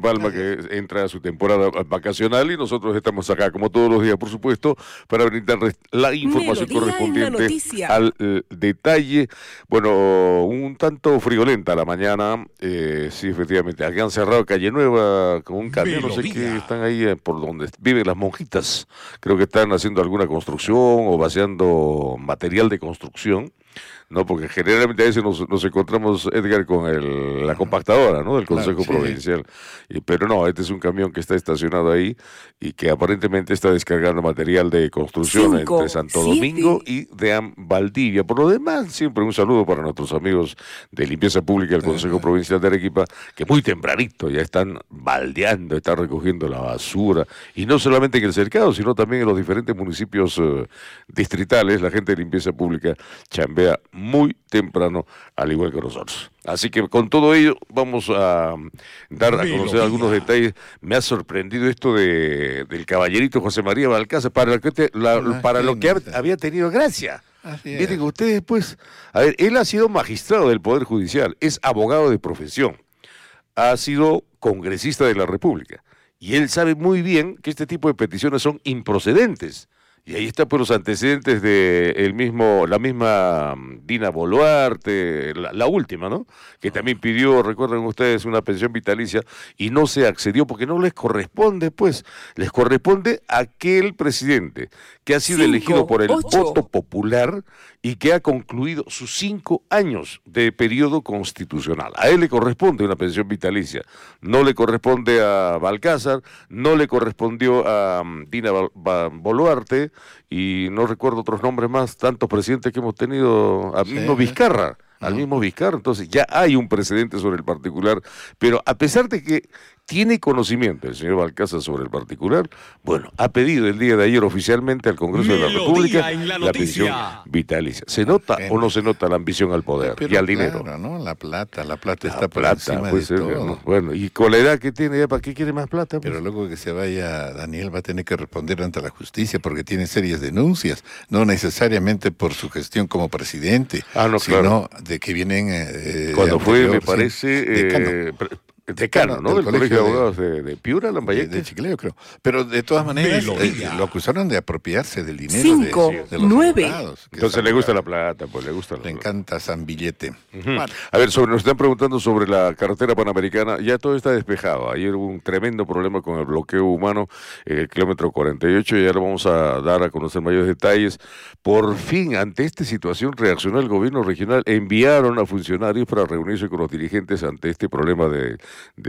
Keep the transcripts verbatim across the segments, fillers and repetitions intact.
Palma, que entra a su temporada vacacional, y nosotros estamos acá, como todos los días, por supuesto, para brindarles la información Melodía correspondiente al eh, detalle. Bueno, un tanto friolenta la mañana, eh, sí, efectivamente, aquí han cerrado Calle Nueva con un camión, no sé qué, están ahí eh, por donde viven las monjitas, creo que están haciendo alguna construcción o vaciando material de construcción. No, porque generalmente a veces nos, nos encontramos, Edgar, con el, la compactadora, ¿no?, del Consejo Claro, sí. Provincial. Y, pero no, este es un camión que está estacionado ahí y que aparentemente está descargando material de construcción Cinco, entre Santo siete. Domingo y de Valdivia. Por lo demás, siempre un saludo para nuestros amigos de Limpieza Pública del Consejo Provincial de Arequipa, que muy tempranito ya están baldeando, están recogiendo la basura. Y no solamente en el cercado, sino también en los diferentes municipios eh, distritales. La gente de Limpieza Pública chambea muy temprano, al igual que nosotros. Así que con todo ello vamos a dar a conocer algunos detalles. Me ha sorprendido esto de del caballerito José María Balcázar, para lo que, te, la, para lo que ha, había tenido gracia. Miren ustedes, pues, a ver, él ha sido magistrado del Poder Judicial, es abogado de profesión, ha sido congresista de la República, y él sabe muy bien que este tipo de peticiones son improcedentes. Y ahí está por los antecedentes de el mismo, la misma Dina Boluarte, la, la última, ¿no? Que también pidió, recuerden ustedes, una pensión vitalicia y no se accedió porque no les corresponde, pues, les corresponde a aquel presidente que ha sido Cinco, elegido por el ocho. voto popular y que ha concluido sus cinco años de periodo constitucional. A él le corresponde una pensión vitalicia, no le corresponde a Balcázar, no le correspondió a um, Dina Bal- Ba- Boluarte, y no recuerdo otros nombres más, tantos presidentes que hemos tenido, al Sí, mismo ¿eh? Vizcarra, al Ujú. mismo Vizcarra. Entonces ya hay un precedente sobre el particular, pero a pesar de que tiene conocimiento el señor Balcázar sobre el particular, bueno, ha pedido el día de ayer oficialmente al Congreso de la Melodía República en la la pensión noticia. vitalicia. ¿Se nota o no se nota la ambición al poder Pero y al dinero? claro, ¿no? La plata, la plata La está por plata, encima pues, de eh, todo. no, bueno, y con la edad que tiene, ¿ya para qué quiere más plata? Pues? Pero luego que se vaya Daniel va a tener que responder ante la justicia porque tiene serias denuncias, no necesariamente por su gestión como presidente, Ah, no, sino claro. de que vienen... eh, Cuando fue, anterior, me sí, parece, decano. eh, pre- decano, ¿no? Del Del Colegio de colegio de- Abogados de, de Piura, de, Lambayeque. de Chiclayo, creo. Pero de todas maneras, Melodía. eh, lo acusaron de apropiarse del dinero Cinco, de, de los nueve. abogados, que Entonces es le gusta la abogado. plata, pues le gusta la Le plata. encanta San Billete. Ujú. A ver, sobre, nos están preguntando sobre la carretera panamericana. Ya todo está despejado. Ayer hubo un tremendo problema con el bloqueo humano en el kilómetro cuarenta y ocho, y ahora vamos a dar a conocer mayores detalles. Por fin, ante esta situación, reaccionó el gobierno regional. Enviaron a funcionarios para reunirse con los dirigentes ante este problema de,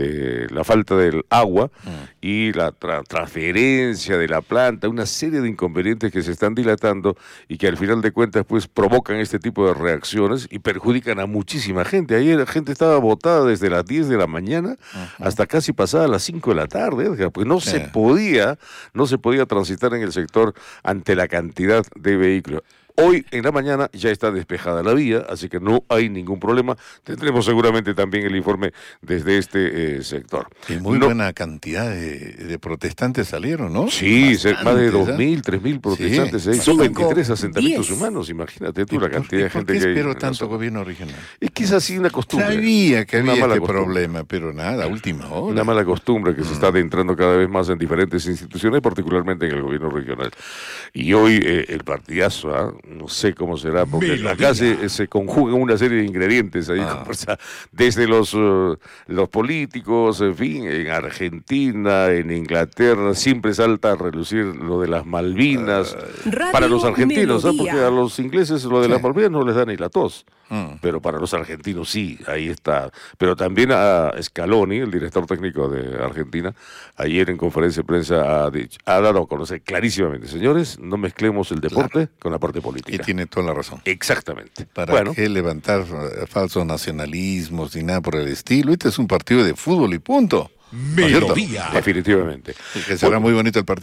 de la falta del agua y la tra- transferencia de la planta, una serie de inconvenientes que se están dilatando y que al final de cuentas pues provocan este tipo de reacciones y perjudican a muchísima gente. Ayer la gente estaba botada desde las diez de la mañana hasta casi pasada las cinco de la tarde, Edgar, pues no Sí. se podía, no se podía transitar en el sector ante la cantidad de vehículos. Hoy en la mañana ya está despejada la vía, así que no hay ningún problema. Tendremos seguramente también el informe desde este eh, sector. Y muy No- buena cantidad de, de protestantes salieron, ¿no? Sí, ser- más de Bastantes, dos ¿eh? mil, tres mil protestantes. ahí. Sí. Son Cinco, veintitrés asentamientos diez. humanos, imagínate tú ¿Y la por- cantidad y de por gente qué que hay. espero en la tanto zona. gobierno regional? Es que es así una costumbre. Sabía que Una había mala este costumbre. problema, pero nada, a última hora. Una mala costumbre que se está adentrando cada vez más en diferentes instituciones, particularmente en el gobierno regional. Y hoy eh, el partidazo, ¿ah? No sé cómo será, porque Melodía. acá se, se conjugan una serie de ingredientes ahí, Ah. o sea, desde los, eh, los políticos, en fin, en Argentina, en Inglaterra, siempre salta a relucir lo de las Malvinas, Radio para los argentinos, ¿ah? Melodía. Porque a los ingleses lo de Sí. las Malvinas no les da ni la tos. Mm. Pero para los argentinos sí, ahí está. Pero también a Scaloni, el director técnico de Argentina, ayer en conferencia de prensa ha, dicho- ha dado a conocer clarísimamente, señores, no mezclemos el deporte con la parte Y política. tiene toda la razón. Exactamente. ¿Para Bueno, qué levantar eh, falsos nacionalismos ni nada por el estilo? Este es un partido de fútbol y punto. ¿No es cierto? Melodía. definitivamente. Y que será muy bonito el partido.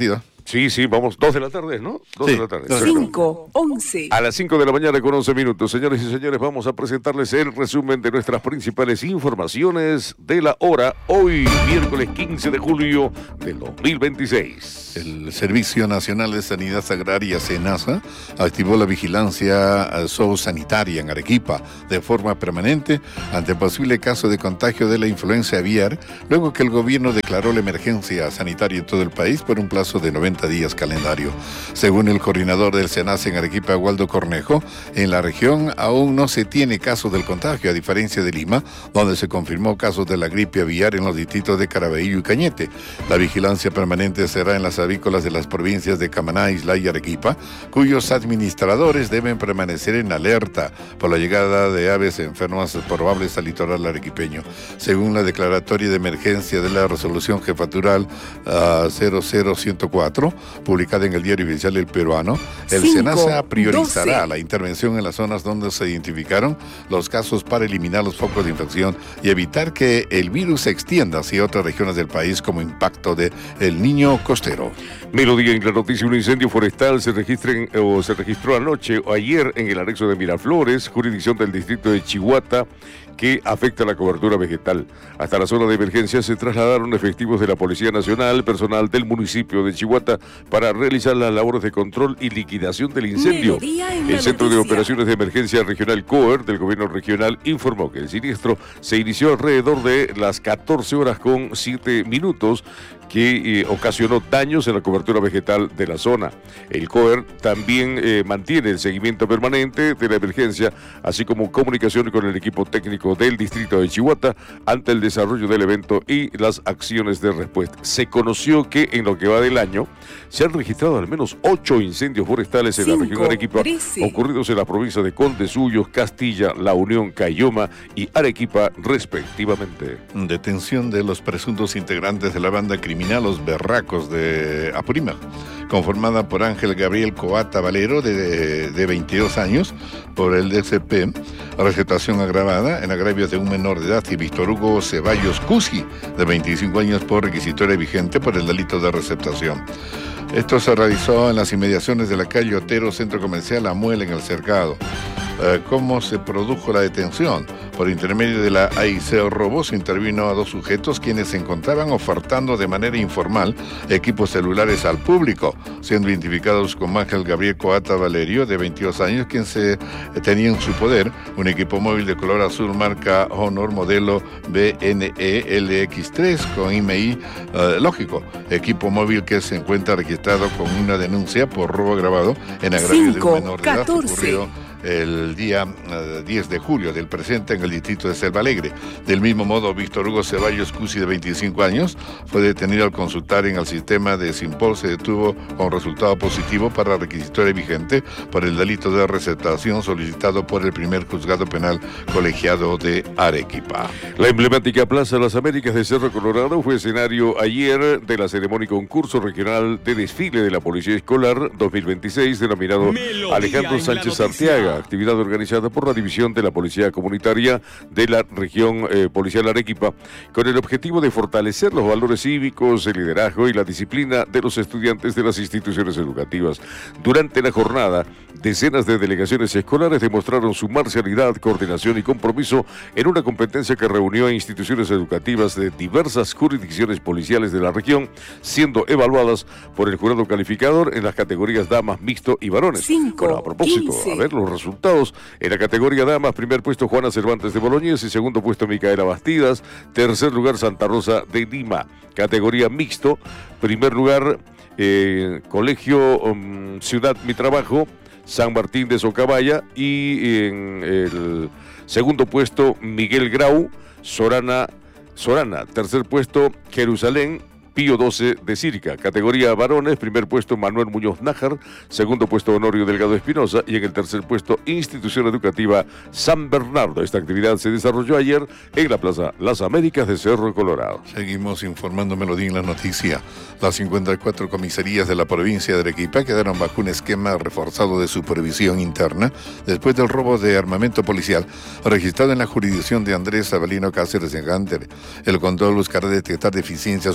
Sí, sí, vamos, dos de la tarde, ¿no? Dos Sí, de la tarde. dos. cinco, once. A las cinco de la mañana con once minutos. Señores y señores, vamos a presentarles el resumen de nuestras principales informaciones de la hora, hoy, miércoles quince de julio del dos mil veintiséis. El Servicio Nacional de Sanidad Agraria, SENASA, activó la vigilancia zoosanitaria en Arequipa de forma permanente ante posible caso de contagio de la influenza aviar, luego que el gobierno declaró la emergencia sanitaria en todo el país por un plazo de noventa días calendario. Según el coordinador del SENASA en Arequipa, Waldo Cornejo, en la región aún no se tiene casos del contagio, a diferencia de Lima, donde se confirmó casos de la gripe aviar en los distritos de Caraballo y Cañete. La vigilancia permanente será en las avícolas de las provincias de Camaná, Islay y Arequipa, cuyos administradores deben permanecer en alerta por la llegada de aves enfermas probables al litoral arequipeño. Según la declaratoria de emergencia de la resolución jefatural uh, cero cero ciento cuatro, publicada en el Diario Oficial del Peruano, el Cinco, SENASA priorizará doce. la intervención en las zonas donde se identificaron los casos para eliminar los focos de infección y evitar que el virus se extienda hacia otras regiones del país como impacto de El Niño costero. Melodía en la noticia: un incendio forestal se, registra en, o se registró anoche o ayer en el anexo de Miraflores, jurisdicción del distrito de Chihuahua, que afecta la cobertura vegetal. Hasta la zona de emergencia se trasladaron efectivos de la Policía Nacional, personal del municipio de Chihuahua, para realizar las labores de control y liquidación del incendio. Melodía en la El Centro de noticia. Operaciones de Emergencia Regional COER del Gobierno Regional informó que el siniestro se inició alrededor de las catorce horas con siete minutos, que eh, ocasionó daños en la cobertura vegetal de la zona. El COER también eh, mantiene el seguimiento permanente de la emergencia, así como comunicación con el equipo técnico del distrito de Chihuahua ante el desarrollo del evento y las acciones de respuesta. Se conoció que en lo que va del año se han registrado al menos ocho incendios forestales en Cinco, la región Arequipa, trece. ocurridos en las provincias de Condesuyos, Castilla, La Unión, Cayoma y Arequipa, respectivamente. Detención de los presuntos integrantes de la banda criminal Los Berracos de Apurímac, conformada por Ángel Gabriel Coata Valero, de, de veintidós años, por el D C P, receptación agravada en agravios de un menor de edad, y Víctor Hugo Ceballos Cusi, de veinticinco años, por requisitoria vigente por el delito de receptación. Esto se realizó en las inmediaciones de la calle Otero, centro comercial Amuel, en el Cercado. Eh, ¿Cómo se produjo la detención? Por intermedio de la A I C Robo se intervino a dos sujetos quienes se encontraban ofertando de manera informal equipos celulares al público, siendo identificados como Ángel Gabriel Coata Valerio, de veintidós años, quien se tenía en su poder un equipo móvil de color azul marca Honor modelo B N E L X tres con I M I uh, lógico, equipo móvil que se encuentra registrado con una denuncia por robo agravado en agravio de un menor de edad ocurrido el día uh, diez de julio del presente en el distrito de Selva Alegre. Del mismo modo, Víctor Hugo Ceballos Cusi, de veinticinco años, fue detenido al consultar en el sistema de Simpol. Se detuvo con resultado positivo para requisitoria vigente por el delito de receptación solicitado por el primer juzgado penal colegiado de Arequipa. La emblemática Plaza Las Américas de Cerro Colorado fue escenario ayer de la ceremonia y concurso regional de desfile de la Policía Escolar dos mil veintiséis, denominado Melodía Alejandro en la Sánchez noticia. Arteaga, actividad organizada por la División de la Policía Comunitaria de la región eh, policial Arequipa, con el objetivo de fortalecer los valores cívicos, el liderazgo y la disciplina de los estudiantes de las instituciones educativas. Durante la jornada, decenas de delegaciones escolares demostraron su marcialidad, coordinación y compromiso en una competencia que reunió a instituciones educativas de diversas jurisdicciones policiales de la región, siendo evaluadas por el jurado calificador en las categorías damas, mixto y varones. Cinco, Bueno, a propósito, quince. a ver los resultados. En la categoría damas, primer puesto Juana Cervantes de Boloñés y segundo puesto Micaela Bastidas, tercer lugar Santa Rosa de Lima. Categoría mixto, primer lugar eh, Colegio um, Ciudad Mi Trabajo, San Martín de Socabaya, y en el segundo puesto Miguel Grau, Sorana, Sorana, tercer puesto Jerusalén, Pío doce de Circa. Categoría varones, primer puesto Manuel Muñoz Nájar, segundo puesto Honorio Delgado Espinosa y en el tercer puesto Institución Educativa San Bernardo. Esta actividad se desarrolló ayer en la Plaza Las Américas de Cerro Colorado. Seguimos informando Melodía en la noticia. Las cincuenta y cuatro comisarías de la provincia de Arequipa quedaron bajo un esquema reforzado de supervisión interna después del robo de armamento policial registrado en la jurisdicción de Andrés Avelino Cáceres en Gánter. El control buscará detectar deficiencias operativas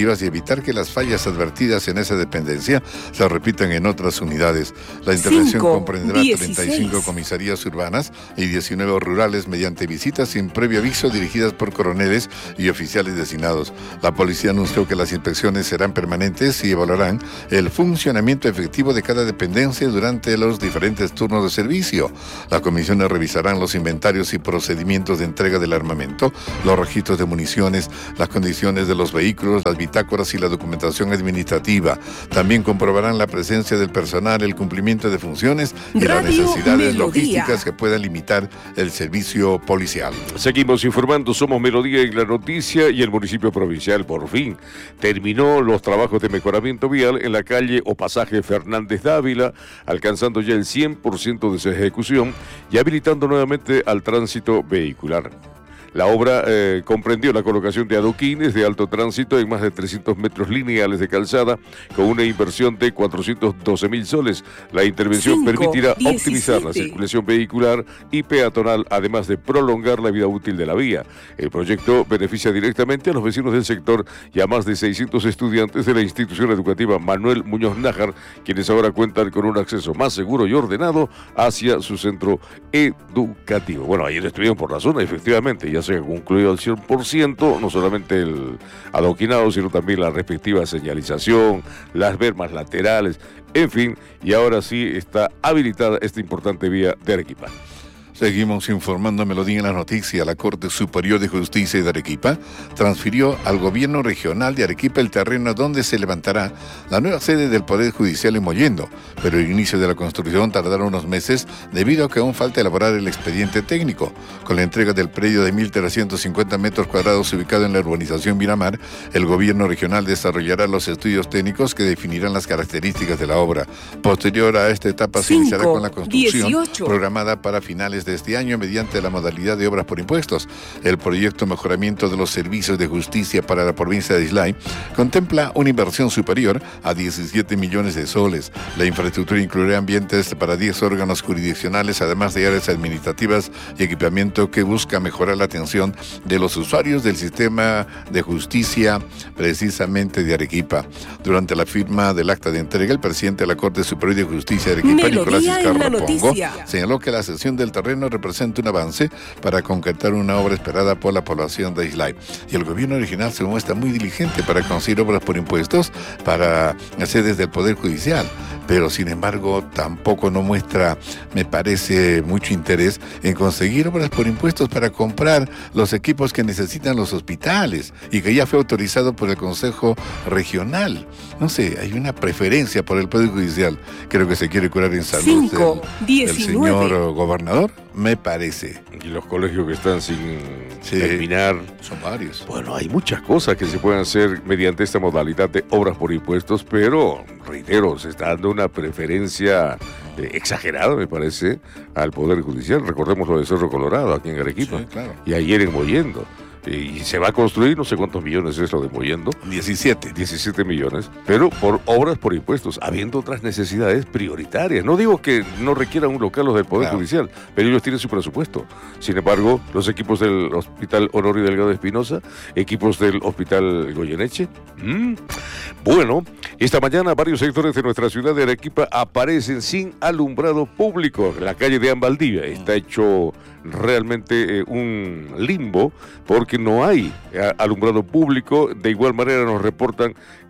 preventivas y evitar que las fallas advertidas en esa dependencia se repitan en otras unidades. La intervención Cinco, comprenderá dieciséis. treinta y cinco comisarías urbanas y diecinueve rurales mediante visitas sin previo aviso dirigidas por coroneles y oficiales designados. La policía anunció que las inspecciones serán permanentes y evaluarán el funcionamiento efectivo de cada dependencia durante los diferentes turnos de servicio. Las comisiones revisarán los inventarios y procedimientos de entrega del armamento, los registros de municiones, las condiciones de los vehículos, las bitácoras y la documentación administrativa. También comprobarán la presencia del personal, el cumplimiento de funciones y Radio las necesidades Melodía. logísticas que puedan limitar el servicio policial. Seguimos informando, somos Melodía en la noticia y el municipio provincial por fin terminó los trabajos de mejoramiento vial en la calle o pasaje Fernández Dávila, alcanzando ya el cien por ciento de su ejecución y habilitando nuevamente al tránsito vehicular. La obra eh, comprendió la colocación de adoquines de alto tránsito en más de trescientos metros lineales de calzada con una inversión de cuatrocientos doce mil soles. La intervención Cinco, permitirá diecisiete. optimizar la circulación vehicular y peatonal, además de prolongar la vida útil de la vía. El proyecto beneficia directamente a los vecinos del sector y a más de seiscientos estudiantes de la institución educativa Manuel Muñoz Nájar, quienes ahora cuentan con un acceso más seguro y ordenado hacia su centro educativo. Bueno, ayer estuvieron por la zona, efectivamente, ya se ha concluido al cien por ciento, no solamente el adoquinado, sino también la respectiva señalización, las bermas laterales, en fin, y ahora sí está habilitada esta importante vía de Arequipa. Seguimos informando Melodía en la noticia. La Corte Superior de Justicia de Arequipa transfirió al gobierno regional de Arequipa el terreno donde se levantará la nueva sede del Poder Judicial en Mollendo, pero el inicio de la construcción tardará unos meses debido a que aún falta elaborar el expediente técnico. Con la entrega del predio de mil trescientos cincuenta metros cuadrados ubicado en la urbanización Miramar, el gobierno regional desarrollará los estudios técnicos que definirán las características de la obra. Posterior a esta etapa se Cinco, iniciará con la construcción dieciocho. programada para finales de este año mediante la modalidad de obras por impuestos. El proyecto Mejoramiento de los Servicios de Justicia para la provincia de Islay contempla una inversión superior a diecisiete millones de soles. La infraestructura incluirá ambientes para diez órganos jurisdiccionales, además de áreas administrativas y equipamiento que busca mejorar la atención de los usuarios del sistema de justicia precisamente de Arequipa. Durante la firma del acta de entrega, el presidente de la Corte Superior de Justicia de Arequipa, Melodía Nicolás en la Izcarra Pongo, noticia. señaló que la cesión del terreno representa un avance para concretar una obra esperada por la población de Islay. Y el gobierno regional se muestra muy diligente para conseguir obras por impuestos para sedes del Poder Judicial, pero sin embargo tampoco no muestra, me parece, mucho interés en conseguir obras por impuestos para comprar los equipos que necesitan los hospitales y que ya fue autorizado por el Consejo Regional. No sé, hay una preferencia por el Poder Judicial. Creo que se quiere curar en salud Cinco, del, del diecinueve. señor gobernador, me parece. Y los colegios que están sin Sí. terminar. Son varios. Bueno, hay muchas cosas que se pueden hacer mediante esta modalidad de obras por impuestos, pero, reitero, se está dando una preferencia eh, exagerada, me parece, al Poder Judicial. Recordemos lo de Cerro Colorado, aquí en Arequipa, Sí, claro. y ayer en Mollendo. Y se va a construir, no sé cuántos millones es lo de Mollendo, diecisiete. diecisiete millones, pero por obras por impuestos, habiendo otras necesidades prioritarias. No digo que no requieran un local los del Poder Claro. Judicial, pero ellos tienen su presupuesto. Sin embargo, los equipos del Hospital Honorio Delgado Espinosa, equipos del Hospital Goyeneche. ¿Mm? Bueno, esta mañana varios sectores de nuestra ciudad de Arequipa aparecen sin alumbrado público. La calle de Ambaldivia está hecho realmente eh, un limbo porque no hay eh, alumbrado público. De igual manera nos reportan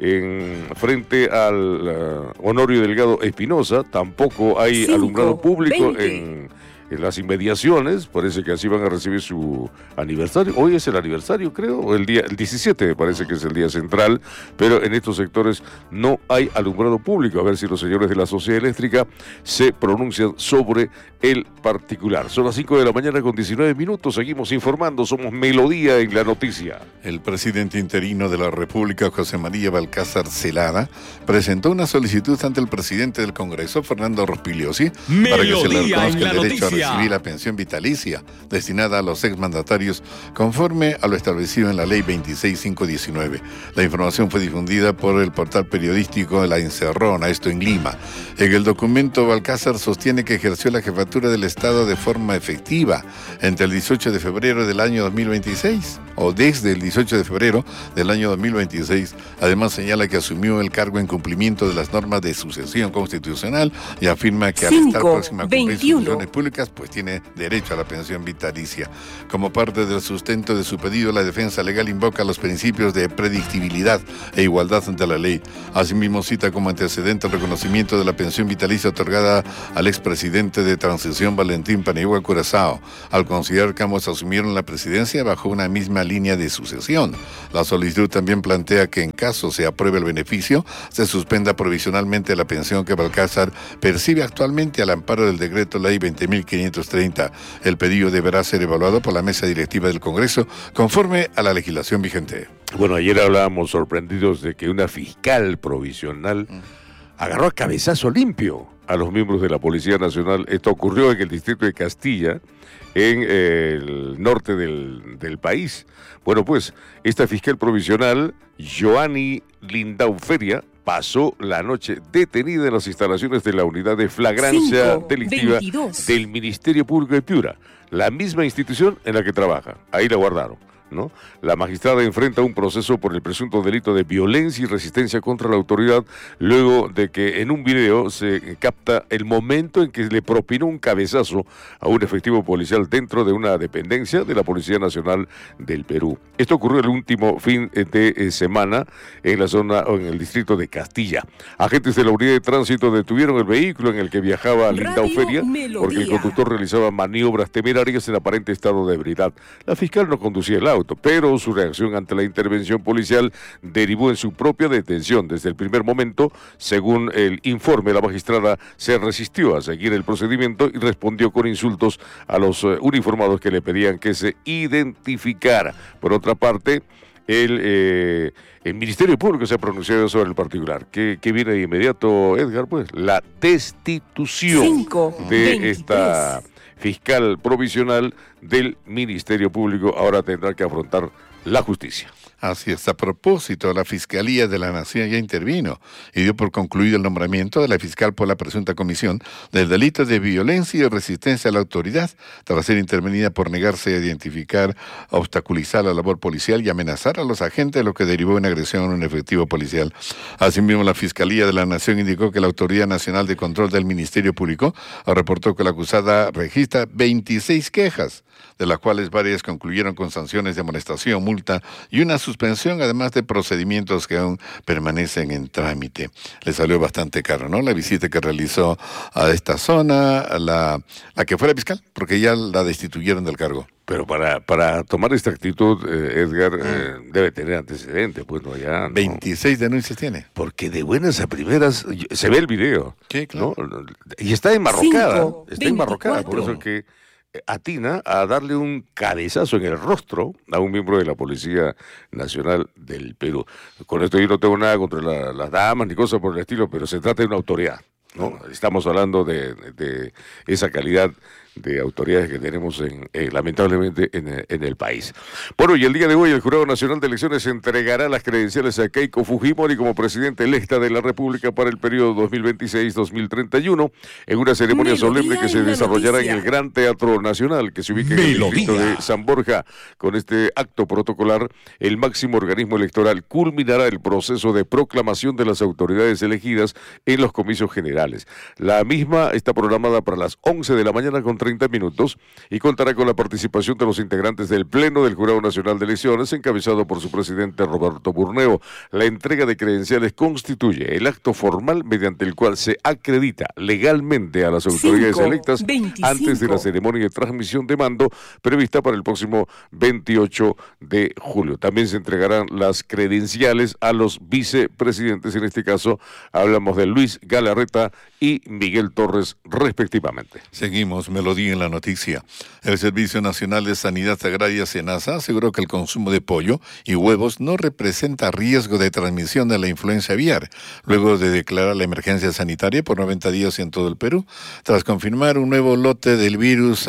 en frente al uh, Honorio Delgado Espinosa, tampoco hay Cinco, alumbrado público veinte. en en las inmediaciones. Parece que así van a recibir su aniversario. Hoy es el aniversario, creo, o el día el diecisiete, me parece que es el día central, pero en estos sectores no hay alumbrado público. A ver si los señores de la Sociedad Eléctrica se pronuncian sobre el particular. Son las cinco de la mañana con diecinueve minutos. Seguimos informando. Somos Melodía en la noticia. El presidente interino de la República, José María Balcázar Celada, presentó una solicitud ante el presidente del Congreso, Fernando Rospigliosi, para que se le Melodía reconozca en la el derecho a noticia. recibir la pensión vitalicia destinada a los exmandatarios conforme a lo establecido en la ley veintiséis mil quinientos diecinueve. La información fue difundida por el portal periodístico La Encerrona, esto en Lima. En el documento, Balcázar sostiene que ejerció la jefatura del Estado de forma efectiva entre el dieciocho de febrero del año dos mil veintiséis, o desde el dieciocho de febrero del año dos mil veintiséis. Además señala que asumió el cargo en cumplimiento de las normas de sucesión constitucional y afirma que al estar próxima a cumplir sus funciones públicas, pues tiene derecho a la pensión vitalicia. Como parte del sustento de su pedido, la defensa legal invoca los principios de predictibilidad e igualdad ante la ley. Asimismo, cita como antecedente el reconocimiento de la pensión vitalicia otorgada al expresidente de transición Valentín Paniagua Curaçao, al considerar que ambos asumieron la presidencia bajo una misma línea de sucesión. La solicitud también plantea que en caso se apruebe el beneficio, se suspenda provisionalmente la pensión que Balcázar percibe actualmente al amparo del decreto ley veinte mil quinientos treinta. El pedido deberá ser evaluado por la mesa directiva del Congreso conforme a la legislación vigente. Bueno, ayer hablábamos sorprendidos de que una fiscal provisional agarró a cabezazo limpio a los miembros de la Policía Nacional. Esto ocurrió en el distrito de Castilla, en eh, el norte del, del país. Bueno, pues, esta fiscal provisional, Joanny Lindauferia, pasó la noche detenida en las instalaciones de la unidad de flagrancia cinco, delictiva veintidós del Ministerio Público de Piura, la misma institución en la que trabaja. Ahí la guardaron, ¿no? La magistrada enfrenta un proceso por el presunto delito de violencia y resistencia contra la autoridad, luego de que en un video se capta el momento en que le propinó un cabezazo a un efectivo policial dentro de una dependencia de la Policía Nacional del Perú. Esto ocurrió el último fin de semana en la zona, o en el distrito de Castilla. Agentes de la unidad de tránsito detuvieron el vehículo en el que viajaba Lindauferia porque el conductor realizaba maniobras temerarias en aparente estado de ebriedad. La fiscal no conducía el auto, pero su reacción ante la intervención policial derivó en su propia detención. Desde el primer momento, según el informe, la magistrada se resistió a seguir el procedimiento y respondió con insultos a los uh, uniformados que le pedían que se identificara. Por otra parte, el, eh, el Ministerio Público se ha pronunciado sobre el particular. ¿Qué, qué viene de inmediato, Edgar? Pues la destitución cinco, de veintitrés esta fiscal provisional del Ministerio Público. Ahora tendrá que afrontar la justicia. Así es. A propósito, la Fiscalía de la Nación ya intervino y dio por concluido el nombramiento de la fiscal por la presunta comisión del delito de violencia y resistencia a la autoridad, tras ser intervenida por negarse a identificar, obstaculizar la labor policial y amenazar a los agentes, lo que derivó en agresión a un efectivo policial. Asimismo, la Fiscalía de la Nación indicó que la Autoridad Nacional de Control del Ministerio Público reportó que la acusada registra veintiséis quejas, de las cuales varias concluyeron con sanciones de amonestación, multa y una suspensión, además de procedimientos que aún permanecen en trámite. Le salió bastante caro, ¿no? La visita que realizó a esta zona, la, la que fuera fiscal, porque ya la destituyeron del cargo. Pero para, para tomar esta actitud, eh, Edgar, ah. eh, debe tener antecedentes, pues no ya. No. veintiséis denuncias tiene. Porque de buenas a primeras, se ve el video. Sí, claro. ¿No? Y está enmarrocada, Cinco, está enmarrocada, por eso es que atina a darle un cabezazo en el rostro a un miembro de la Policía Nacional del Perú. Con esto yo no tengo nada contra la, las damas ni cosas por el estilo, pero se trata de una autoridad, ¿no? Estamos hablando de, de esa calidad de autoridades que tenemos en, eh, lamentablemente en, en el país. Bueno, y el día de hoy el Jurado Nacional de Elecciones entregará las credenciales a Keiko Fujimori como presidente electa de la República para el periodo dos mil veintiséis a dos mil treinta y uno en una ceremonia Melodía solemne que se desarrollará en el Gran Teatro Nacional, que se ubica en Melodía. el distrito de San Borja. Con este acto protocolar, el máximo organismo electoral culminará el proceso de proclamación de las autoridades elegidas en los comicios generales. La misma está programada para las once de la mañana con treinta minutos y contará con la participación de los integrantes del Pleno del Jurado Nacional de Elecciones, encabezado por su presidente Roberto Burneo. La entrega de credenciales constituye el acto formal mediante el cual se acredita legalmente a las autoridades cinco, electas veinticinco antes de la ceremonia de transmisión de mando prevista para el próximo veintiocho de julio. También se entregarán las credenciales a los vicepresidentes, en este caso hablamos de Luis Galarreta y Miguel Torres respectivamente. Seguimos, Melodía. Melodía en la noticia. El Servicio Nacional de Sanidad Agraria, SENASA, aseguró que el consumo de pollo y huevos no representa riesgo de transmisión de la influenza aviar, luego de declarar la emergencia sanitaria por noventa días en todo el Perú, tras confirmar un nuevo lote del virus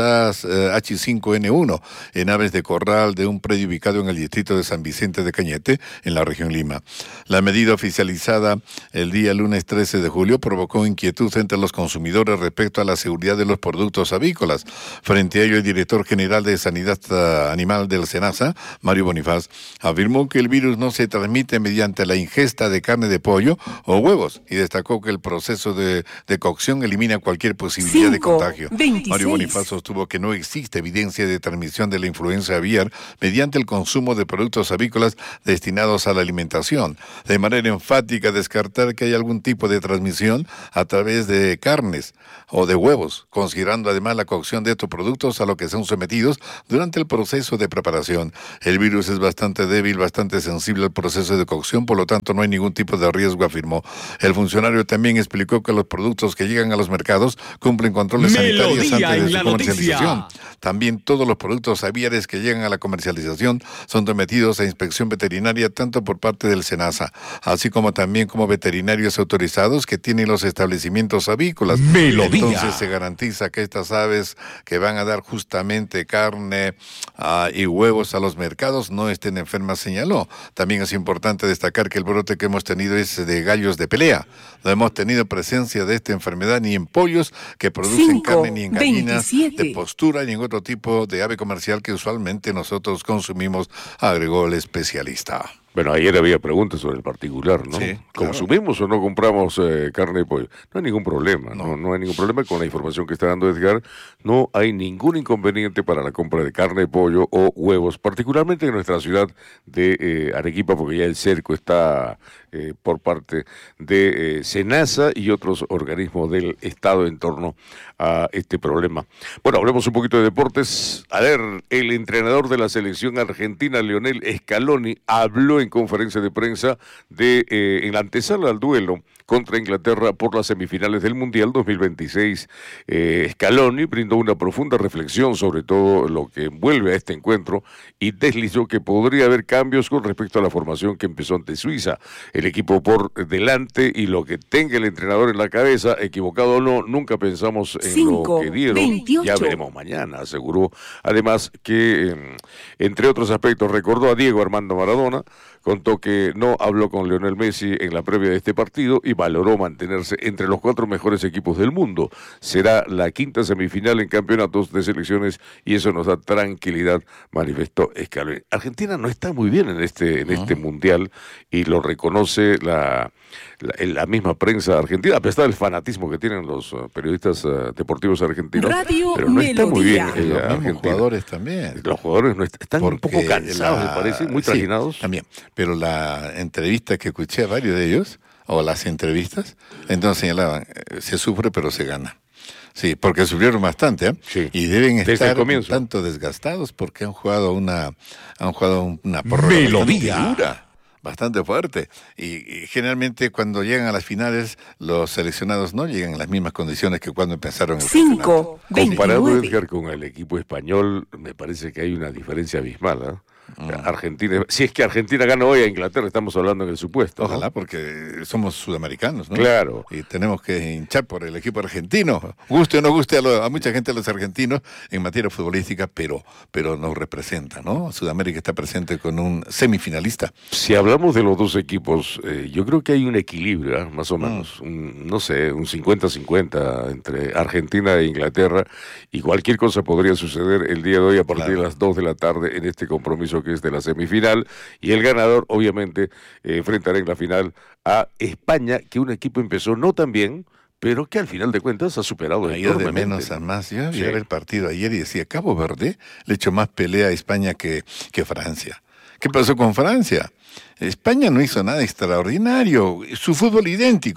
H cinco N uno en aves de corral de un predio ubicado en el distrito de San Vicente de Cañete, en la región Lima. La medida oficializada el día lunes trece de julio provocó inquietud entre los consumidores respecto a la seguridad de los productos avícolas. Frente a ello, el director general de Sanidad Animal del SENASA, Mario Bonifaz, afirmó que el virus no se transmite mediante la ingesta de carne de pollo o huevos y destacó que el proceso de, de cocción elimina cualquier posibilidad cinco, de contagio. veintiséis. Mario Bonifaz sostuvo que no existe evidencia de transmisión de la influenza aviar mediante el consumo de productos avícolas destinados a la alimentación. De manera enfática, descartar que haya algún tipo de transmisión a través de carnes o de huevos, considerando además la cocción de estos productos a lo que son sometidos durante el proceso de preparación. El virus es bastante débil, bastante sensible al proceso de cocción, por lo tanto no hay ningún tipo de riesgo, afirmó. El funcionario también explicó que los productos que llegan a los mercados cumplen controles sanitarios antes de su comercialización. Noticia. También todos los productos aviares que llegan a la comercialización son sometidos a inspección veterinaria tanto por parte del SENASA, así como también como veterinarios autorizados que tienen los establecimientos avícolas. Melodía. Entonces se garantiza que estas aves que van a dar justamente carne uh, y huevos a los mercados no estén enfermas, señaló. También es importante destacar que el brote que hemos tenido es de gallos de pelea. No hemos tenido presencia de esta enfermedad ni en pollos que producen cinco, carne, ni en gallinas veintisiete. De postura, ni en otro tipo de ave comercial que usualmente nosotros consumimos, agregó el especialista. Bueno, ayer había preguntas sobre el particular, ¿no? Sí, ¿Consumimos claro. o no compramos eh, carne de pollo? No hay ningún problema, no. ¿no? No hay ningún problema con la información que está dando Edgar. No hay ningún inconveniente para la compra de carne de pollo o huevos, particularmente en nuestra ciudad de eh, Arequipa, porque ya el cerco está eh, por parte de eh, SENASA y otros organismos del Estado en torno a este problema. Bueno, hablemos un poquito de deportes. A ver, el entrenador de la selección argentina, Lionel Scaloni, habló en conferencia de prensa de eh, en la antesala al duelo contra Inglaterra por las semifinales del Mundial dos mil veintiséis. Eh, Scaloni brindó una profunda reflexión sobre todo lo que envuelve a este encuentro y deslizó que podría haber cambios con respecto a la formación que empezó ante Suiza. El equipo por delante y lo que tenga el entrenador en la cabeza, equivocado o no, nunca pensamos en cinco, lo que dieron. veintiocho. Ya veremos mañana, aseguró. Además que, eh, entre otros aspectos, recordó a Diego Armando Maradona, contó que no habló con Lionel Messi en la previa de este partido y valoró mantenerse entre los cuatro mejores equipos del mundo. Será la quinta semifinal en campeonatos de selecciones y eso nos da tranquilidad, manifestó Scaloni. Argentina no está muy bien en este, en este uh-huh. mundial y lo reconoce la, la, la misma prensa argentina, a pesar del fanatismo que tienen los uh, periodistas uh, deportivos argentinos. Radio pero no está muy bien eh, los Argentina. Jugadores también. Los jugadores no est- están Porque un poco cansados, la... me parece, muy trajinados. Sí, también. Pero la entrevista que escuché a varios de ellos, o las entrevistas, entonces señalaban, se sufre pero se gana. Sí, porque sufrieron bastante, ¿eh? Sí. Y deben estar tanto desgastados porque han jugado una, han jugado una melodía dura, bastante fuerte. Y, y generalmente cuando llegan a las finales, los seleccionados no llegan en las mismas condiciones que cuando empezaron el Cinco, campeonato. Comparado, Edgar, con el equipo español, me parece que hay una diferencia abismal, ¿eh? Mm. Argentina, si es que Argentina gana hoy a Inglaterra, estamos hablando en el supuesto. Ojalá, ¿no? porque somos sudamericanos, ¿no? Claro. Y tenemos que hinchar por el equipo argentino. Guste o no guste a, lo, a mucha gente, a los argentinos, en materia futbolística, pero, pero nos representa, ¿no? Sudamérica está presente con un semifinalista. Si hablamos de los dos equipos, eh, yo creo que hay un equilibrio, ¿eh? Más o menos, mm. un, no sé, un cincuenta cincuenta entre Argentina e Inglaterra, y cualquier cosa podría suceder el día de hoy a partir claro. de las dos de la tarde en este compromiso que es de la semifinal, y el ganador obviamente eh, enfrentará en la final a España, que un equipo empezó no tan bien, pero que al final de cuentas ha superado a ir de menos a más. Yo vi sí. el partido ayer y decía, Cabo Verde le echó más pelea a España que, que Francia. ¿Qué pasó con Francia? España no hizo nada extraordinario, su fútbol idéntico.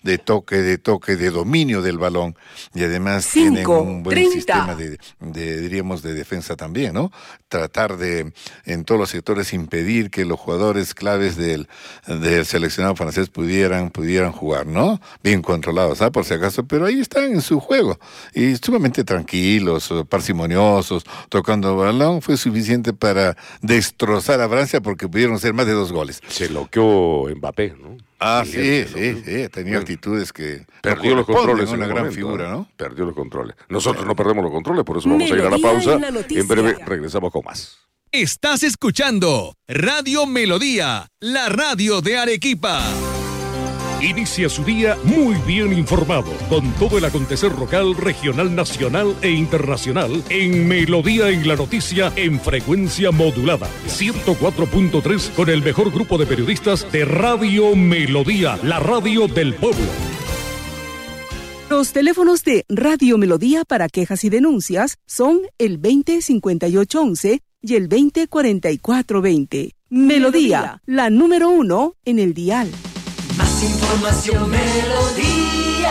de toque, de toque, de dominio del balón, y además Cinco, tienen un buen treinta. sistema de, de, diríamos, de defensa también, ¿no? Tratar de, en todos los sectores, impedir que los jugadores claves del, del seleccionado francés pudieran, pudieran jugar, ¿no? Bien controlados, ¿ah? Por si acaso, pero ahí están en su juego, y sumamente tranquilos, parsimoniosos, tocando balón, fue suficiente para destrozar a Francia porque pudieron ser más de dos goles. Se loqueó Mbappé, ¿no? Ah, Sí, sí, sí, sí, sí, tenía actitudes que Perdió no los controles. una en gran momento, figura, ¿eh? ¿no? Perdió los controles. Nosotros no perdemos los controles, por eso vamos a ir a la Melodía pausa. en la noticia. En breve regresamos con más. Estás escuchando Radio Melodía, la radio de Arequipa. Inicia su día muy bien informado, con todo el acontecer local, regional, nacional e internacional en Melodía en la Noticia en frecuencia modulada. ciento cuatro punto tres con el mejor grupo de periodistas de Radio Melodía, la radio del pueblo. Los teléfonos de Radio Melodía para quejas y denuncias son el veinte cincuenta y ocho once y el veinte cuarenta y cuatro veinte. Melodía, la número uno en el dial. Más información, Melodía.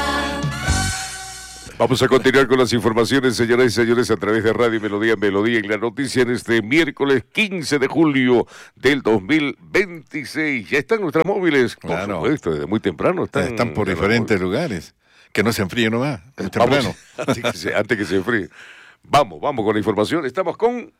Vamos a continuar con las informaciones, señoras y señores, a través de Radio Melodía, Melodía en la Noticia en este miércoles quince de julio del dos mil veintiséis. Ya están nuestras móviles, Claro. por supuesto, desde muy temprano. Están, Están por diferentes lugares. Que no se enfríe nomás, muy temprano. Vamos, antes, que se, antes que se enfríe. Vamos, vamos con la información. Estamos con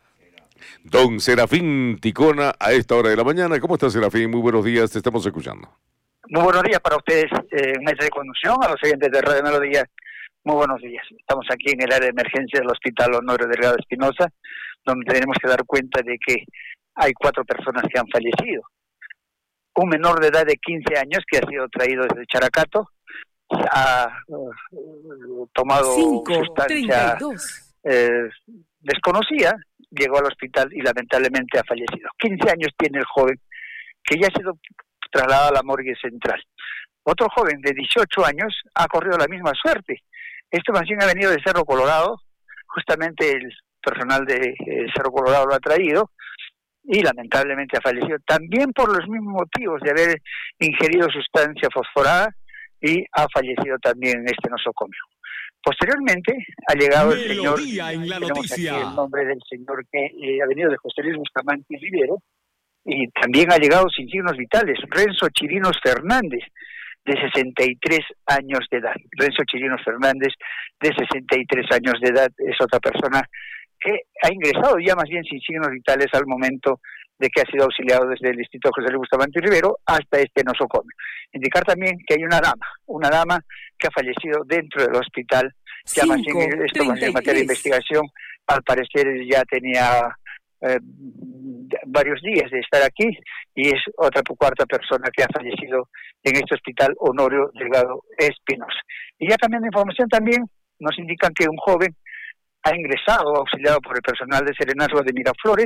don Serafín Ticona a esta hora de la mañana. ¿Cómo estás, Serafín? Muy buenos días, te estamos escuchando. Muy buenos días para ustedes, eh, mesa de conducción, a los oyentes de Radio Melodía. Muy buenos días. Estamos aquí en el área de emergencia del Hospital Honorio Delgado Espinosa, donde tenemos que dar cuenta de que hay cuatro personas que han fallecido. Un menor de edad de quince años que ha sido traído desde Characato, ha uh, tomado cinco, sustancia treinta y dos. eh, desconocida, llegó al hospital y lamentablemente ha fallecido. quince años tiene el joven, que ya ha sido trasladado a la morgue central. Otro joven de dieciocho años ha corrido la misma suerte. Este más bien ha venido de Cerro Colorado, justamente el personal de eh, Cerro Colorado lo ha traído y lamentablemente ha fallecido también por los mismos motivos de haber ingerido sustancia fosforada y ha fallecido también en este nosocomio. Posteriormente ha llegado el señor, Melodía en la tenemos Noticia. aquí el nombre del señor que eh, ha venido de José Luis Bustamante Rivero, y también ha llegado sin signos vitales, Renzo Chirinos Fernández, de sesenta y tres años de edad. Renzo Chirinos Fernández, de sesenta y tres años de edad, es otra persona que ha ingresado ya más bien sin signos vitales al momento de que ha sido auxiliado desde el Distrito José Luis Bustamante Rivero hasta este nosocomio. Indicar también que hay una dama, una dama que ha fallecido dentro del hospital, ya más bien esto más en materia de investigación, al parecer ya tenía eh, varios días de estar aquí y es otra cuarta persona que ha fallecido en este hospital Honorio Delgado Espinosa. Y ya cambiando de información también nos indican que un joven ha ingresado, auxiliado por el personal de Serenazgo de Miraflores,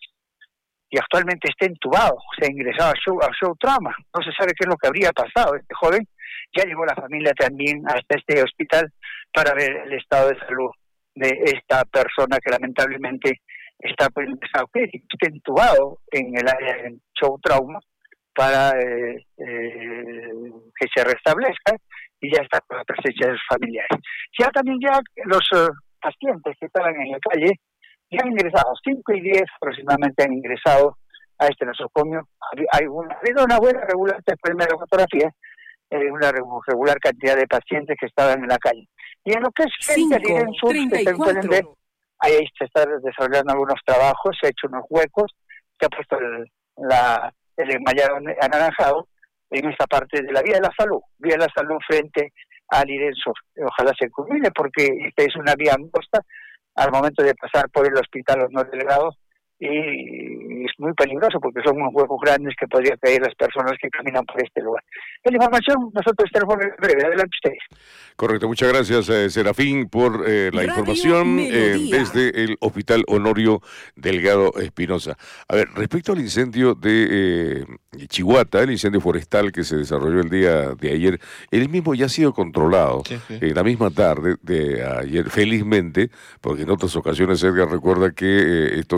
y actualmente está entubado, se ha ingresado a show, a show trauma. No se sabe qué es lo que habría pasado. Este joven ya llegó la familia también hasta este hospital para ver el estado de salud de esta persona que lamentablemente está, pues, está entubado en el área de show trauma para eh, eh, que se restablezca y ya está con la presencia de sus familiares. Ya también ya los uh, pacientes que estaban en la calle ya han ingresado, cinco y diez aproximadamente han ingresado a este nosocomio. Hay una, ha habido una buena regular, primera fotografía, eh, una regular cantidad de pacientes que estaban en la calle. Y en lo que es frente al Irén Sur, que se pueden ver, ahí se están desarrollando algunos trabajos, se ha hecho unos huecos, se ha puesto el, la, el enmayado anaranjado en esta parte de la Vía de la Salud, Vía de la Salud frente al Irén Sur. Ojalá se culmine porque esta es una vía angosta al momento de pasar por el hospital Honorio Delgado y es muy peligroso porque son unos huecos grandes que podrían caer las personas que caminan por este lugar. En la información, nosotros tenemos breve. Adelante ustedes. Correcto, muchas gracias, eh, Serafín, por eh, la Radio información eh, Melodía. desde el Hospital Honorio Delgado Espinosa. A ver, respecto al incendio de eh, Chihuahua, el incendio forestal que se desarrolló el día de ayer, el mismo ya ha sido controlado Sí, sí. en la misma tarde de ayer, felizmente, porque en otras ocasiones Edgar recuerda que eh, estos incendios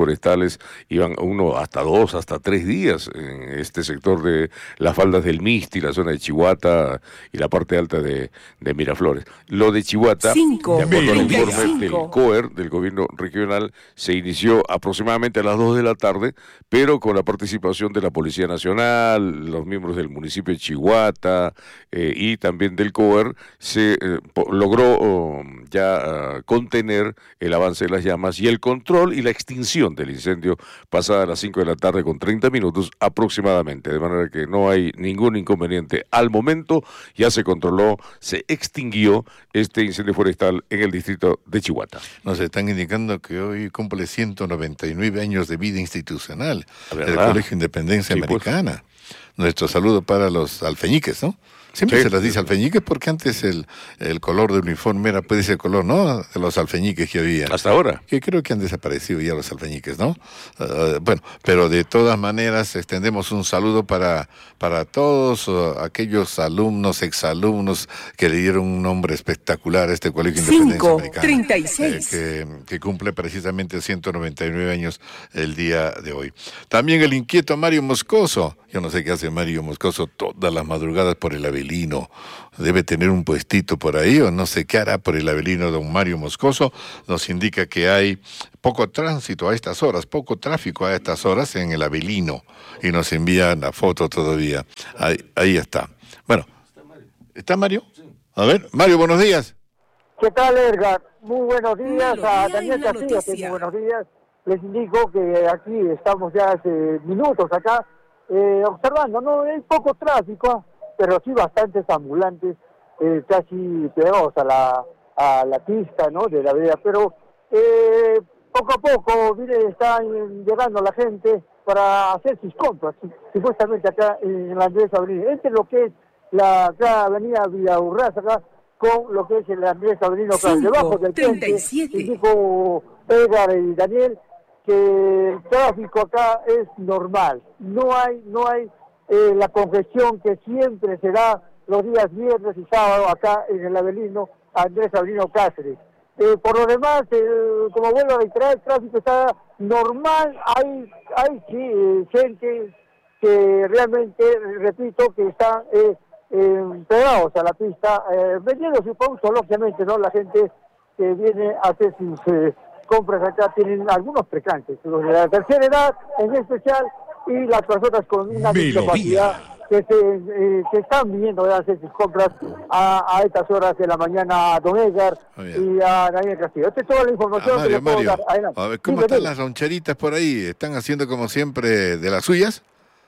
forestales iban uno hasta dos, hasta tres días en este sector de las faldas del Misti, la zona de Chihuahua y la parte alta de, de Miraflores. Lo de Chihuahua, Cinco, de acuerdo al informe cinco. del C O E R, del gobierno regional, se inició aproximadamente a las dos de la tarde, pero con la participación de la Policía Nacional, los miembros del municipio de Chihuahua eh, y también del C O E R, se eh, po- logró oh, ya uh, contener el avance de las llamas y el control y la extinción del incendio pasada a las cinco de la tarde con treinta minutos aproximadamente, de manera que no hay ningún inconveniente. Al momento ya se controló, se extinguió este incendio forestal en el distrito de Chihuahua. Nos están indicando que hoy cumple ciento noventa y nueve años de vida institucional ¿Verdad? del Colegio Independencia Sí, pues. Americana. Nuestro saludo para los alfeñiques, ¿no? Siempre Sí. se les dice alfeñiques porque antes el, el color del uniforme era, puede ser el color, ¿no? De los alfeñiques que había. Hasta ahora. Que creo que han desaparecido ya los alfeñiques, ¿no? Uh, bueno, pero de todas maneras extendemos un saludo para, para todos uh, aquellos alumnos, exalumnos que le dieron un nombre espectacular a este Colegio Independencia Cinco, Americana. treinta y seis. eh, que, que cumple precisamente ciento noventa y nueve años el día de hoy. También el inquieto Mario Moscoso. Yo no sé qué hace Mario Moscoso todas las madrugadas por el Avelino. Debe tener un puestito por ahí o no sé qué hará por el Avelino don Mario Moscoso. Nos indica que hay poco tránsito a estas horas, poco tráfico a estas horas en el Avelino. Y nos envía la foto todavía. Ahí, ahí está. Bueno, ¿está Mario? A ver, Mario, buenos días. ¿Qué tal, Edgar? Muy buenos días Melodía a en Daniel la Castillo, que noticia. muy buenos días. Les indico que aquí estamos ya hace minutos acá eh, observando, no hay poco tráfico, pero sí bastantes ambulantes, eh, casi pegados a la, a la pista, ¿no?, de la vía, pero eh, poco a poco, mire, está llegando la gente para hacer sus compras, supuestamente acá en la Andrés Avenida. Este es lo que es la acá, avenida Villaurraza, acá, con lo que es el Andrés Avenida, acá, Cinco, debajo del puente, treinta y siete. indico Edgar y Daniel, que el tráfico acá es normal, no hay no hay eh, la congestión que siempre se da los días viernes y sábado acá en el Avelino Andrés Avelino Cáceres. Eh, por lo demás, el, como vuelvo a reiterar, el tráfico está normal, hay hay sí eh, gente que realmente, repito, que están eh, eh, pegados a la pista, eh, vendiendo su producto, lógicamente, ¿no? La gente que viene a hacer sus eh, compras acá tienen algunos precantes, los de la tercera edad en especial y las personas con una Melodía. discapacidad que, se, eh, que están viniendo a hacer sus compras a, a estas horas de la mañana a Don Edgar Muy bien. y a Daniel Castillo. Esta es toda la información Ah, que Mario, le puedo Mario, dar. Adelante. a ver, ¿cómo Dime, están dime. las loncheritas por ahí? ¿Están haciendo como siempre de las suyas?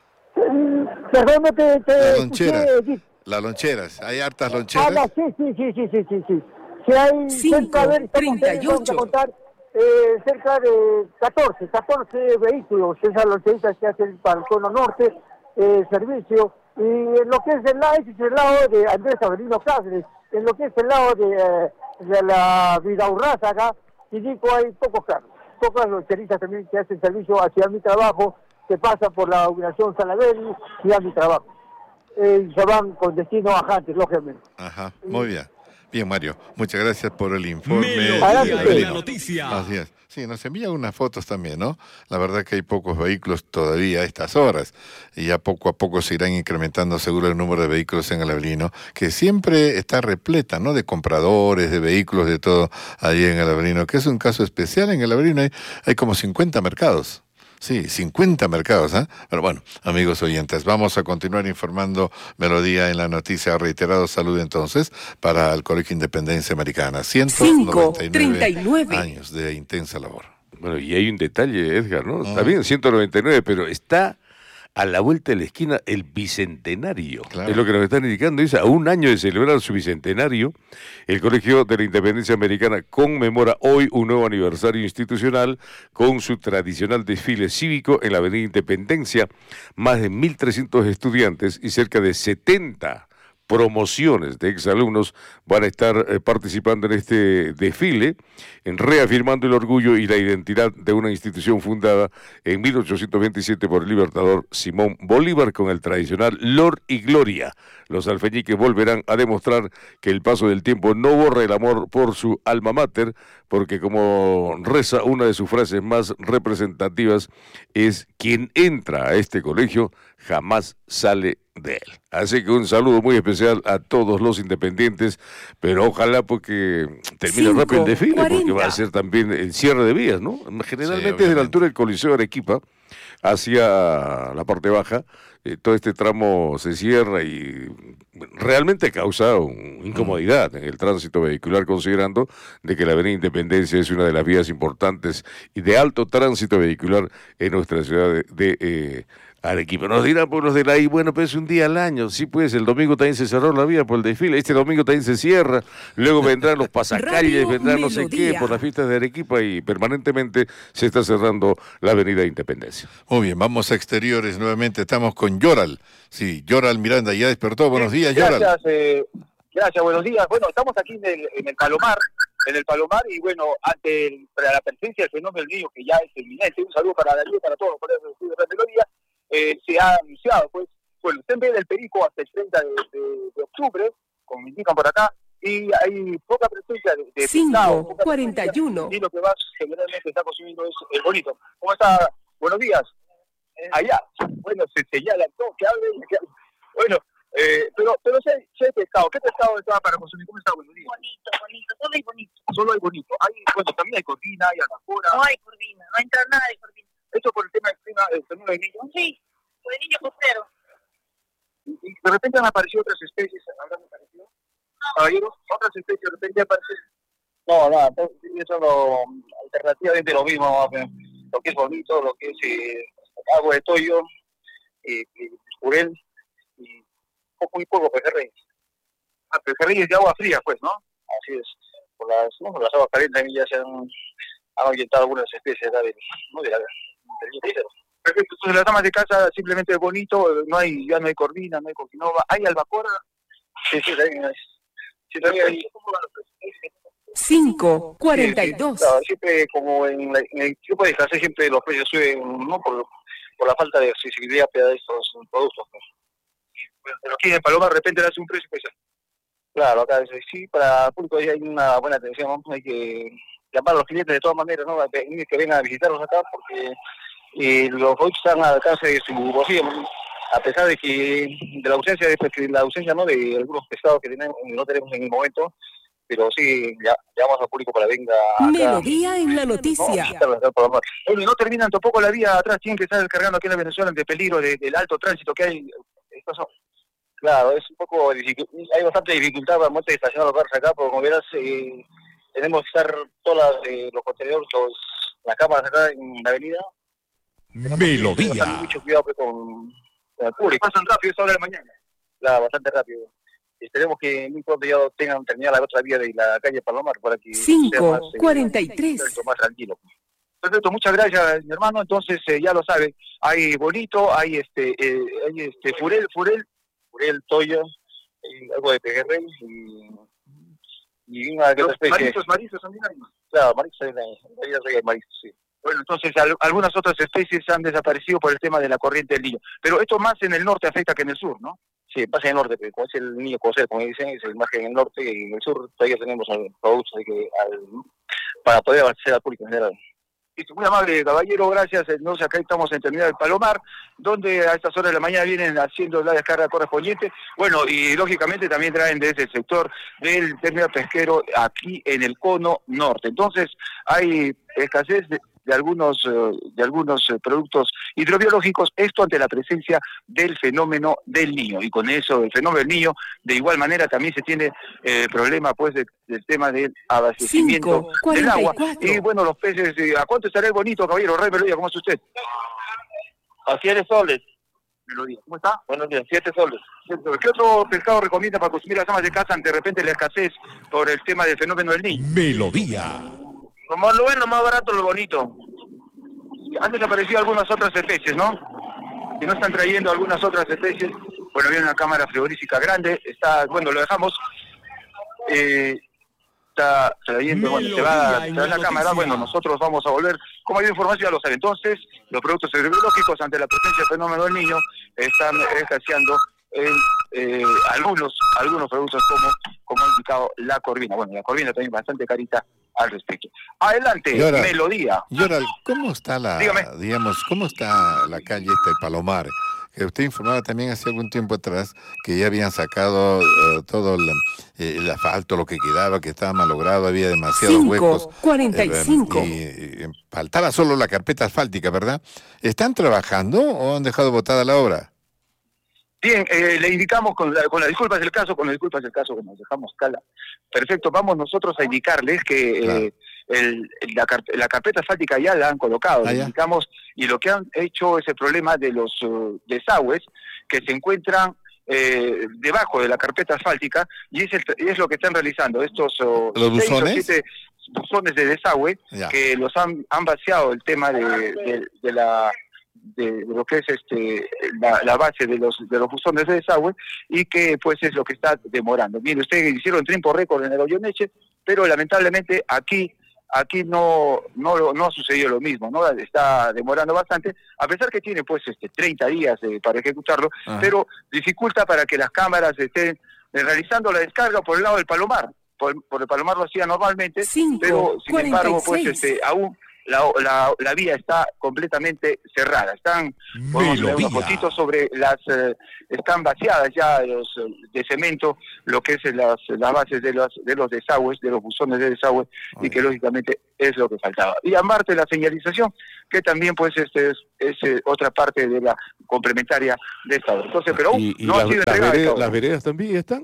Perdón, no te, te Las escuché, loncheras. Edith. Las loncheras, hay hartas Ah, loncheras. no, sí, sí, sí, sí, sí, sí, sí. Si hay Cinco, cerca, a ver, estamos- treinta y ocho. vamos a contar eh, cerca de catorce, catorce vehículos, esas loncheritas que hacen para el cono norte, eh, servicio, y en lo que es el lado, ese es el lado de Andrés Avelino Cáceres, en lo que es el lado de, eh, de la Vidaurraza acá, y digo, hay pocos carros, pocas loncheritas también que hacen servicio hacia mi trabajo, que pasa por la ubicación Salaberry y a mi trabajo. Eh, y se van con destino a Jantes, lógicamente. Ajá, muy bien. Bien, Mario, muchas gracias por el informe. Melodía Adelante. en la Avelino. noticia. Así es. Sí, nos envían unas fotos también, ¿no? La verdad que hay pocos vehículos todavía a estas horas y ya poco a poco se irán incrementando seguro el número de vehículos en el Avelino, que siempre está repleta, ¿no? De compradores, de vehículos, de todo allí en el Avelino, que es un caso especial. En el Avelino hay, hay como cincuenta mercados. Sí, cincuenta mercados, ¿eh? Pero bueno, amigos oyentes, vamos a continuar informando Melodía en la noticia. Reiterado saludo entonces para el Colegio Independencia Americana. ciento noventa y nueve treinta y nueve. años de intensa labor. Bueno, y hay un detalle, Edgar, ¿no? Ah. Está bien, ciento noventa y nueve, pero está a la vuelta de la esquina el bicentenario. Claro. Es lo que nos están indicando. Dice, a un año de celebrar su bicentenario, el Colegio de la Independencia Americana conmemora hoy un nuevo aniversario institucional con su tradicional desfile cívico en la Avenida Independencia. Más de mil trescientos estudiantes y cerca de setenta promociones de exalumnos van a estar eh, participando en este desfile, en reafirmando el orgullo y la identidad de una institución fundada en mil ochocientos veintisiete por el libertador Simón Bolívar con el tradicional Lor y Gloria. Los alfeñiques volverán a demostrar que el paso del tiempo no borra el amor por su alma mater, porque como reza una de sus frases más representativas es: quien entra a este colegio jamás sale de él. Así que un saludo muy especial a todos los independientes, pero ojalá porque termine rápido el desfile, porque va a ser también el cierre de vías, ¿no? Generalmente sí, desde la altura del Coliseo de Arequipa hacia la parte baja, eh, todo este tramo se cierra y realmente causa un, incomodidad en el tránsito vehicular, considerando de que la Avenida Independencia es una de las vías importantes y de alto tránsito vehicular en nuestra ciudad de, de eh, Arequipa. Nos dirán por los de la I, bueno, pero es un día al año. Sí, pues, el domingo también se cerró la vía por el desfile, este domingo también se cierra, luego vendrán los pasacalles, vendrán no sé qué por las fiestas de Arequipa y permanentemente se está cerrando la Avenida Independencia. Muy bien, vamos a exteriores nuevamente, estamos con Yoral. Sí, Yoral Miranda ya despertó. Buenos días, Yoral. Gracias, eh, gracias, buenos días. Bueno, estamos aquí en el, en el Palomar, en el Palomar, y bueno, ante el, para la presencia del fenómeno del niño, que ya es inminente, un saludo para Darío, para todos los colegas del estudio de Radio Melodía. Eh, se ha anunciado, pues, bueno, usted ve del Perico hasta el treinta de, de, de octubre, como me indican por acá, y hay poca presencia de, de cinco cuarenta y uno. Y lo que más generalmente está consumiendo es el bonito. ¿Cómo está? Buenos días. Allá, bueno, se señala todo, que hable, que hable. Bueno, eh, pero, pero si hay, si hay pescado, ¿qué pescado está para consumir? ¿Cómo está? Buenos días. Bonito, bonito, solo hay bonito. Solo hay bonito. Hay, bueno, también hay corvina, hay atafora. No hay corvina, no entra nada de corvina. Esto por el tema del clima, el fenómeno del niño. Sí, por el niño costero. Y de repente han aparecido otras especies, ¿habrán aparecido? No. Caballeros, otras especies de repente aparecen. No, nada, eso lo, alternativamente lo mismo, lo que es bonito, lo que es eh, agua de toyo, eh, jurel y poco y poco pejerreyes. Ah, pejerreyes de agua fría, pues, ¿no? Así es. Por las, ¿no? Por las aguas calientes también ya se han, han ahuyentado algunas especies ¿no? de, ¿no? de la, del niño. Perfecto, entonces las damas de casa simplemente es bonito, no hay, ya no hay corvina, no hay coquinova, ¿hay albacora? Sí, sí, también hay. Sí, también hay. cinco cuarenta y dos. Sí, claro, siempre como en, la, en el tipo de escasez siempre los precios suben, ¿no? Por, por la falta de accesibilidad de estos productos. ¿no? Bueno, pero aquí en Paloma de repente le hace un precio especial. Claro, acá sí, para el público hay una buena atención, ¿no? Hay que llamar a los clientes de todas maneras, ¿no? Que vengan a visitarlos acá porque eh, los productos están al alcance de su bolsillo, a pesar de que de la ausencia de, de la ausencia no de algunos pescados que tenemos, no tenemos en el momento, pero sí ya, llamamos al público para venga acá. Melodía en la noticia. No, bueno, y no terminan tampoco la vía atrás, tienen que estar descargando aquí en la Venezuela de peligro de, del alto tránsito que hay. Son... Claro, es un poco difícil, hay bastante dificultad para muerte de estacionar los carros acá, porque como verás, eh, tenemos que estar todas eh, los contenedores, los, las cámaras acá en la avenida. Melodía. Mucho cuidado pues, con, con el público. Pasan rápido esta hora de la mañana. Claro, bastante rápido. Esperemos que muy pronto ya tengan terminada la otra vía de la calle Palomar para que cinco cuarenta y tres. Sea más, más tranquilo. Perfecto, muchas gracias, mi hermano. Entonces, eh, ya lo sabe, hay bonito, hay este eh, hay este furel, furel, furel, toyo, eh, algo de pejerrey y, y una que otra especie. Mariscos, mariscos también hay. Claro, mariscos también hay, hay mariscos, sí. Bueno, entonces al, algunas otras especies han desaparecido por el tema de la corriente del niño. Pero esto más en el norte afecta que en el sur, ¿no? Sí, pasa en el norte, pero como es el niño coser, como dicen, es el más que en el norte y en el sur todavía tenemos productos de que al, para poder abastecer al público en general. Muy amable, caballero, gracias. Entonces acá estamos en Terminal del Palomar, donde a estas horas de la mañana vienen haciendo la descarga correspondiente. Bueno, y lógicamente también traen desde el sector del terminal pesquero aquí en el cono norte. Entonces hay escasez de, de algunos de algunos productos hidrobiológicos, esto ante la presencia del fenómeno del niño. Y con eso, el fenómeno del niño, de igual manera también se tiene el eh, problema pues de, del tema del abastecimiento del agua. Y bueno, los peces, eh, ¿a cuánto estará el bonito, caballero? Rey Melodía, ¿cómo es usted? A siete soles. Melodía, ¿cómo está? Buenos días, siete soles. ¿Qué otro pescado recomienda para consumir las amas de casa ante de repente la escasez por el tema del fenómeno del niño? Melodía. Lo más bueno, más barato, lo bonito. Han desaparecido algunas otras especies, ¿no? Que no están trayendo algunas otras especies. Bueno, viene una cámara frigorífica grande, está, bueno, lo dejamos, eh, está trayendo, bueno, se va a traer la cámara, bueno, nosotros vamos a volver, como hay información, a los entonces, los productos agrobiológicos ante la presencia del fenómeno del niño están escaseando en eh, algunos algunos productos como, como ha indicado la corvina. Bueno, la corvina también bastante carita al respecto. Adelante, Yoral, Melodía. Yoral, ¿cómo está la, Dígame. digamos, cómo está la calle esta de Palomar? Que usted informaba también hace algún tiempo atrás que ya habían sacado uh, todo el, eh, el asfalto, lo que quedaba, que estaba malogrado, había demasiados cinco, huecos. cuarenta y cinco. Eh, y, y faltaba solo la carpeta asfáltica, ¿verdad? ¿Están trabajando o han dejado botada la obra? Bien, eh, le indicamos con, la, con las disculpas del caso, con las disculpas del caso que nos dejamos cala. Perfecto, vamos nosotros a indicarles que Claro. eh, el, la, car- la carpeta asfáltica ya la han colocado, Ah, le ya. indicamos, y lo que han hecho es el problema de los uh, desagües que se encuentran eh, debajo de la carpeta asfáltica, y es, el, y es lo que están realizando estos uh, ¿Los seis o buzones? siete buzones de desagüe Ya. que los han, han vaciado el tema de, de, de la de, de lo que es este la, la base de los de los buzones de desagüe, y que pues es lo que está demorando. Mire, ustedes hicieron tiempo récord en el Olloneche, pero lamentablemente aquí aquí no no no ha sucedido lo mismo, no está demorando bastante, a pesar que tiene pues este treinta días eh, para ejecutarlo. Ajá. Pero dificulta para que las cámaras estén eh, realizando la descarga por el lado del Palomar. Por, por el Palomar lo hacía normalmente, cinco, pero sin cuarenta y seis. Embargo pues este aún La, la, la vía está completamente cerrada. Están, podemos ver unos fotitos sobre las, eh, están vaciadas ya los, de cemento lo que es las, las bases de los, de los desagües, de los buzones de desagüe, y que lógicamente es lo que faltaba. Y aparte la señalización, que también pues este es, es eh, otra parte de la complementaria de esta obra. Entonces, pero ¿Y, y no la, ha sido la entregada. vereda, las veredas también están?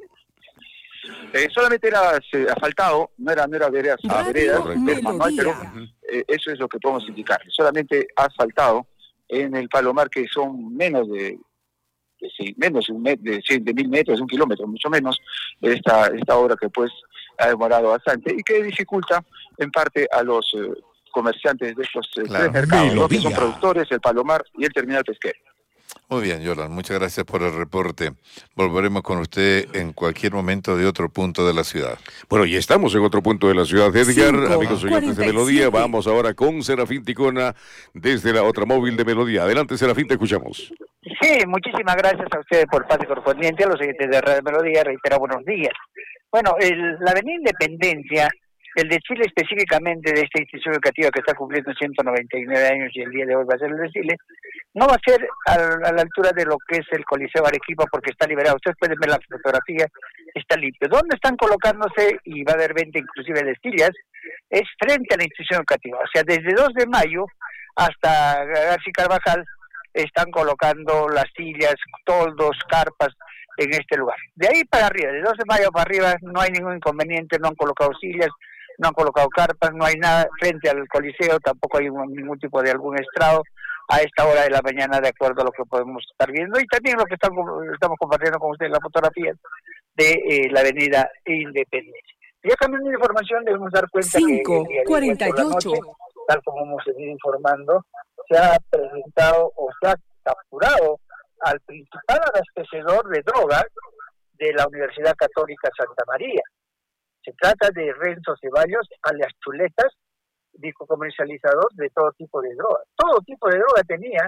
Eh, solamente era eh, asfaltado, no era, no era veredas, ah, veredas, manual, pero eh, eso es lo que podemos indicar. Solamente asfaltado en el Palomar, que son menos de, de sí, menos de, un met, de, de mil metros, un kilómetro, mucho menos, esta, esta obra que pues ha demorado bastante y que dificulta en parte a los eh, comerciantes de estos eh, claro. tres mercados, ¿no? Que son productores, el Palomar y el terminal pesquero. Muy bien, Yoral, muchas gracias por el reporte. Volveremos con usted en cualquier momento de otro punto de la ciudad. Bueno, y estamos en otro punto de la ciudad, Edgar. Cinco, amigos oyentes de Melodía, vamos ahora con Serafín Ticona desde la otra móvil de Melodía. Adelante, Serafín, te escuchamos. Sí, muchísimas gracias a ustedes por el pase correspondiente, a los oyentes de Radio Melodía, reitero buenos días. Bueno, el, la Avenida Independencia, el desfile específicamente de esta institución educativa que está cumpliendo ciento noventa y nueve años y el día de hoy va a ser el desfile, no va a ser a, a la altura de lo que es el Coliseo Arequipa porque está liberado. Ustedes pueden ver la fotografía, está limpio. ¿Dónde están colocándose? Y va a haber venta inclusive de sillas, es frente a la institución educativa. O sea, desde dos de mayo hasta García Carvajal están colocando las sillas, toldos, carpas en este lugar. De ahí para arriba, de dos de mayo para arriba no hay ningún inconveniente, no han colocado sillas, no han colocado carpas, no hay nada frente al Coliseo, tampoco hay un, ningún tipo de algún estrado a esta hora de la mañana, de acuerdo a lo que podemos estar viendo, y también lo que estamos, estamos compartiendo con ustedes, las fotografías de eh, la Avenida Independencia. Ya cambiando de información, debemos dar cuenta cinco, que cuarenta y ocho. Noche, tal como hemos venido informando, se ha presentado o se ha capturado al principal abastecedor de drogas de la Universidad Católica Santa María. Se trata de Renzo Ceballos, alias Chuletas, disco comercializador de todo tipo de drogas. Todo tipo de droga tenía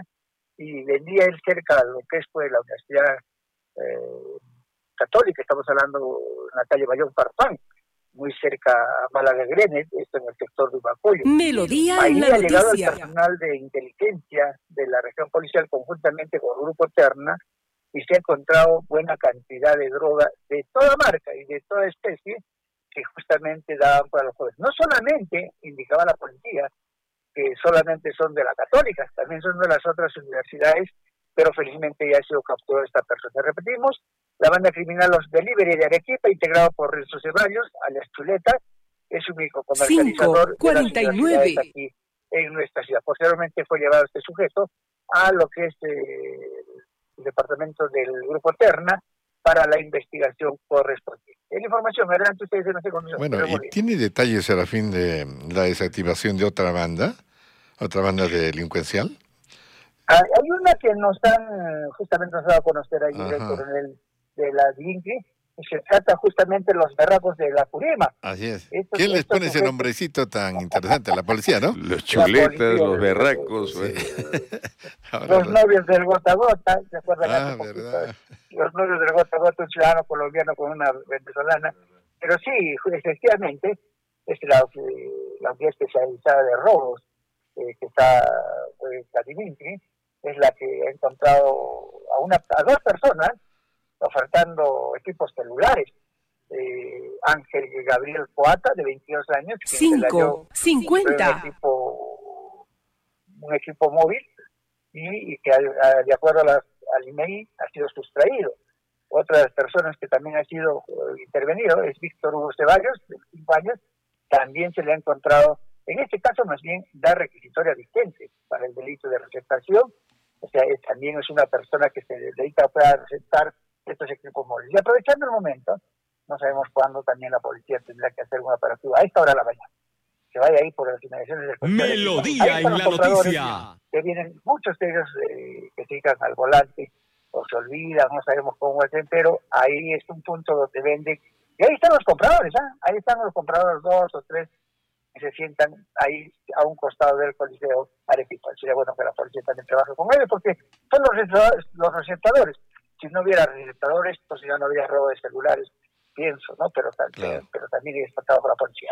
y vendía él cerca de lo que es pues, la Universidad eh, Católica, estamos hablando en la calle Bayón Farfán, muy cerca a Málaga Grenet, esto en el sector de Bacoyo. Melodía Ahí en la ha llegado noticia. el personal de inteligencia de la región policial conjuntamente con el Grupo Terna y se ha encontrado buena cantidad de droga de toda marca y de toda especie que justamente daban para los jóvenes. No solamente indicaba la policía que solamente son de la Católica, también son de las otras universidades, pero felizmente ya ha sido capturada esta persona. Repetimos, la banda criminal Los Delivery de Arequipa, integrado por Renzo Ceballos, alias Chuleta, es un único comercializador cinco, cuarenta y nueve. de las universidades aquí en nuestra ciudad. Posteriormente fue llevado este sujeto a lo que es eh, el departamento del Grupo Terna para la investigación correspondiente. En la información, adelante ustedes en esta condición. Bueno, ¿y tiene detalles, Serafín, de la desactivación de otra banda, otra banda delincuencial? Hay, hay una que nos han, justamente nos ha dado a conocer ahí el coronel de la D I N C E, y se trata justamente de los berracos de la Purema. Así es. Estos, ¿Quién les estos pone ese sujetos, nombrecito tan interesante? La policía, ¿no? Los chuletas, policía, los berracos. Sí. Los novios del gota a gota, ¿se acuerdan? Ah, Hace poquito, verdad. los novios del gota a gota, un ciudadano colombiano con una venezolana. Pero sí, efectivamente, es la, la unidad especializada de robos eh, que está pues, la D I N C E, es la que ha encontrado a, una, a dos personas ofertando equipos celulares. Eh, Ángel Gabriel Coata, de veintidós años, cinco cincuenta un equipo, un equipo móvil y, y que a, a, de acuerdo a las, al I N E I ha sido sustraído. Otra de las personas que también ha sido uh, intervenido es Víctor Hugo Ceballos, de cinco años, también se le ha encontrado, en este caso más bien da requisitoria vigente para el delito de receptación, o sea, es, también es una persona que se dedica a receptar estos equipos móviles. Y aprovechando el momento, no sabemos cuándo también la policía tendrá que hacer una operativa a esta hora de la mañana. Que vaya ahí por las inmediaciones del Melodía en la noticia. Que vienen muchos de ellos eh, que se dedican al volante, o se olvidan, no sabemos cómo hacen, pero ahí es un punto donde venden. Y ahí están los compradores, ¿ah? Ahí están los compradores, dos o tres, que se sientan ahí a un costado del Coliseo Arequipa. Sería bueno que la policía también trabaje con ellos, porque son los receptadores. Los receptadores. Si no hubiera receptadores, pues ya no habría robo de celulares, pienso, ¿no? Pero, claro. pero también es tratado por la policía.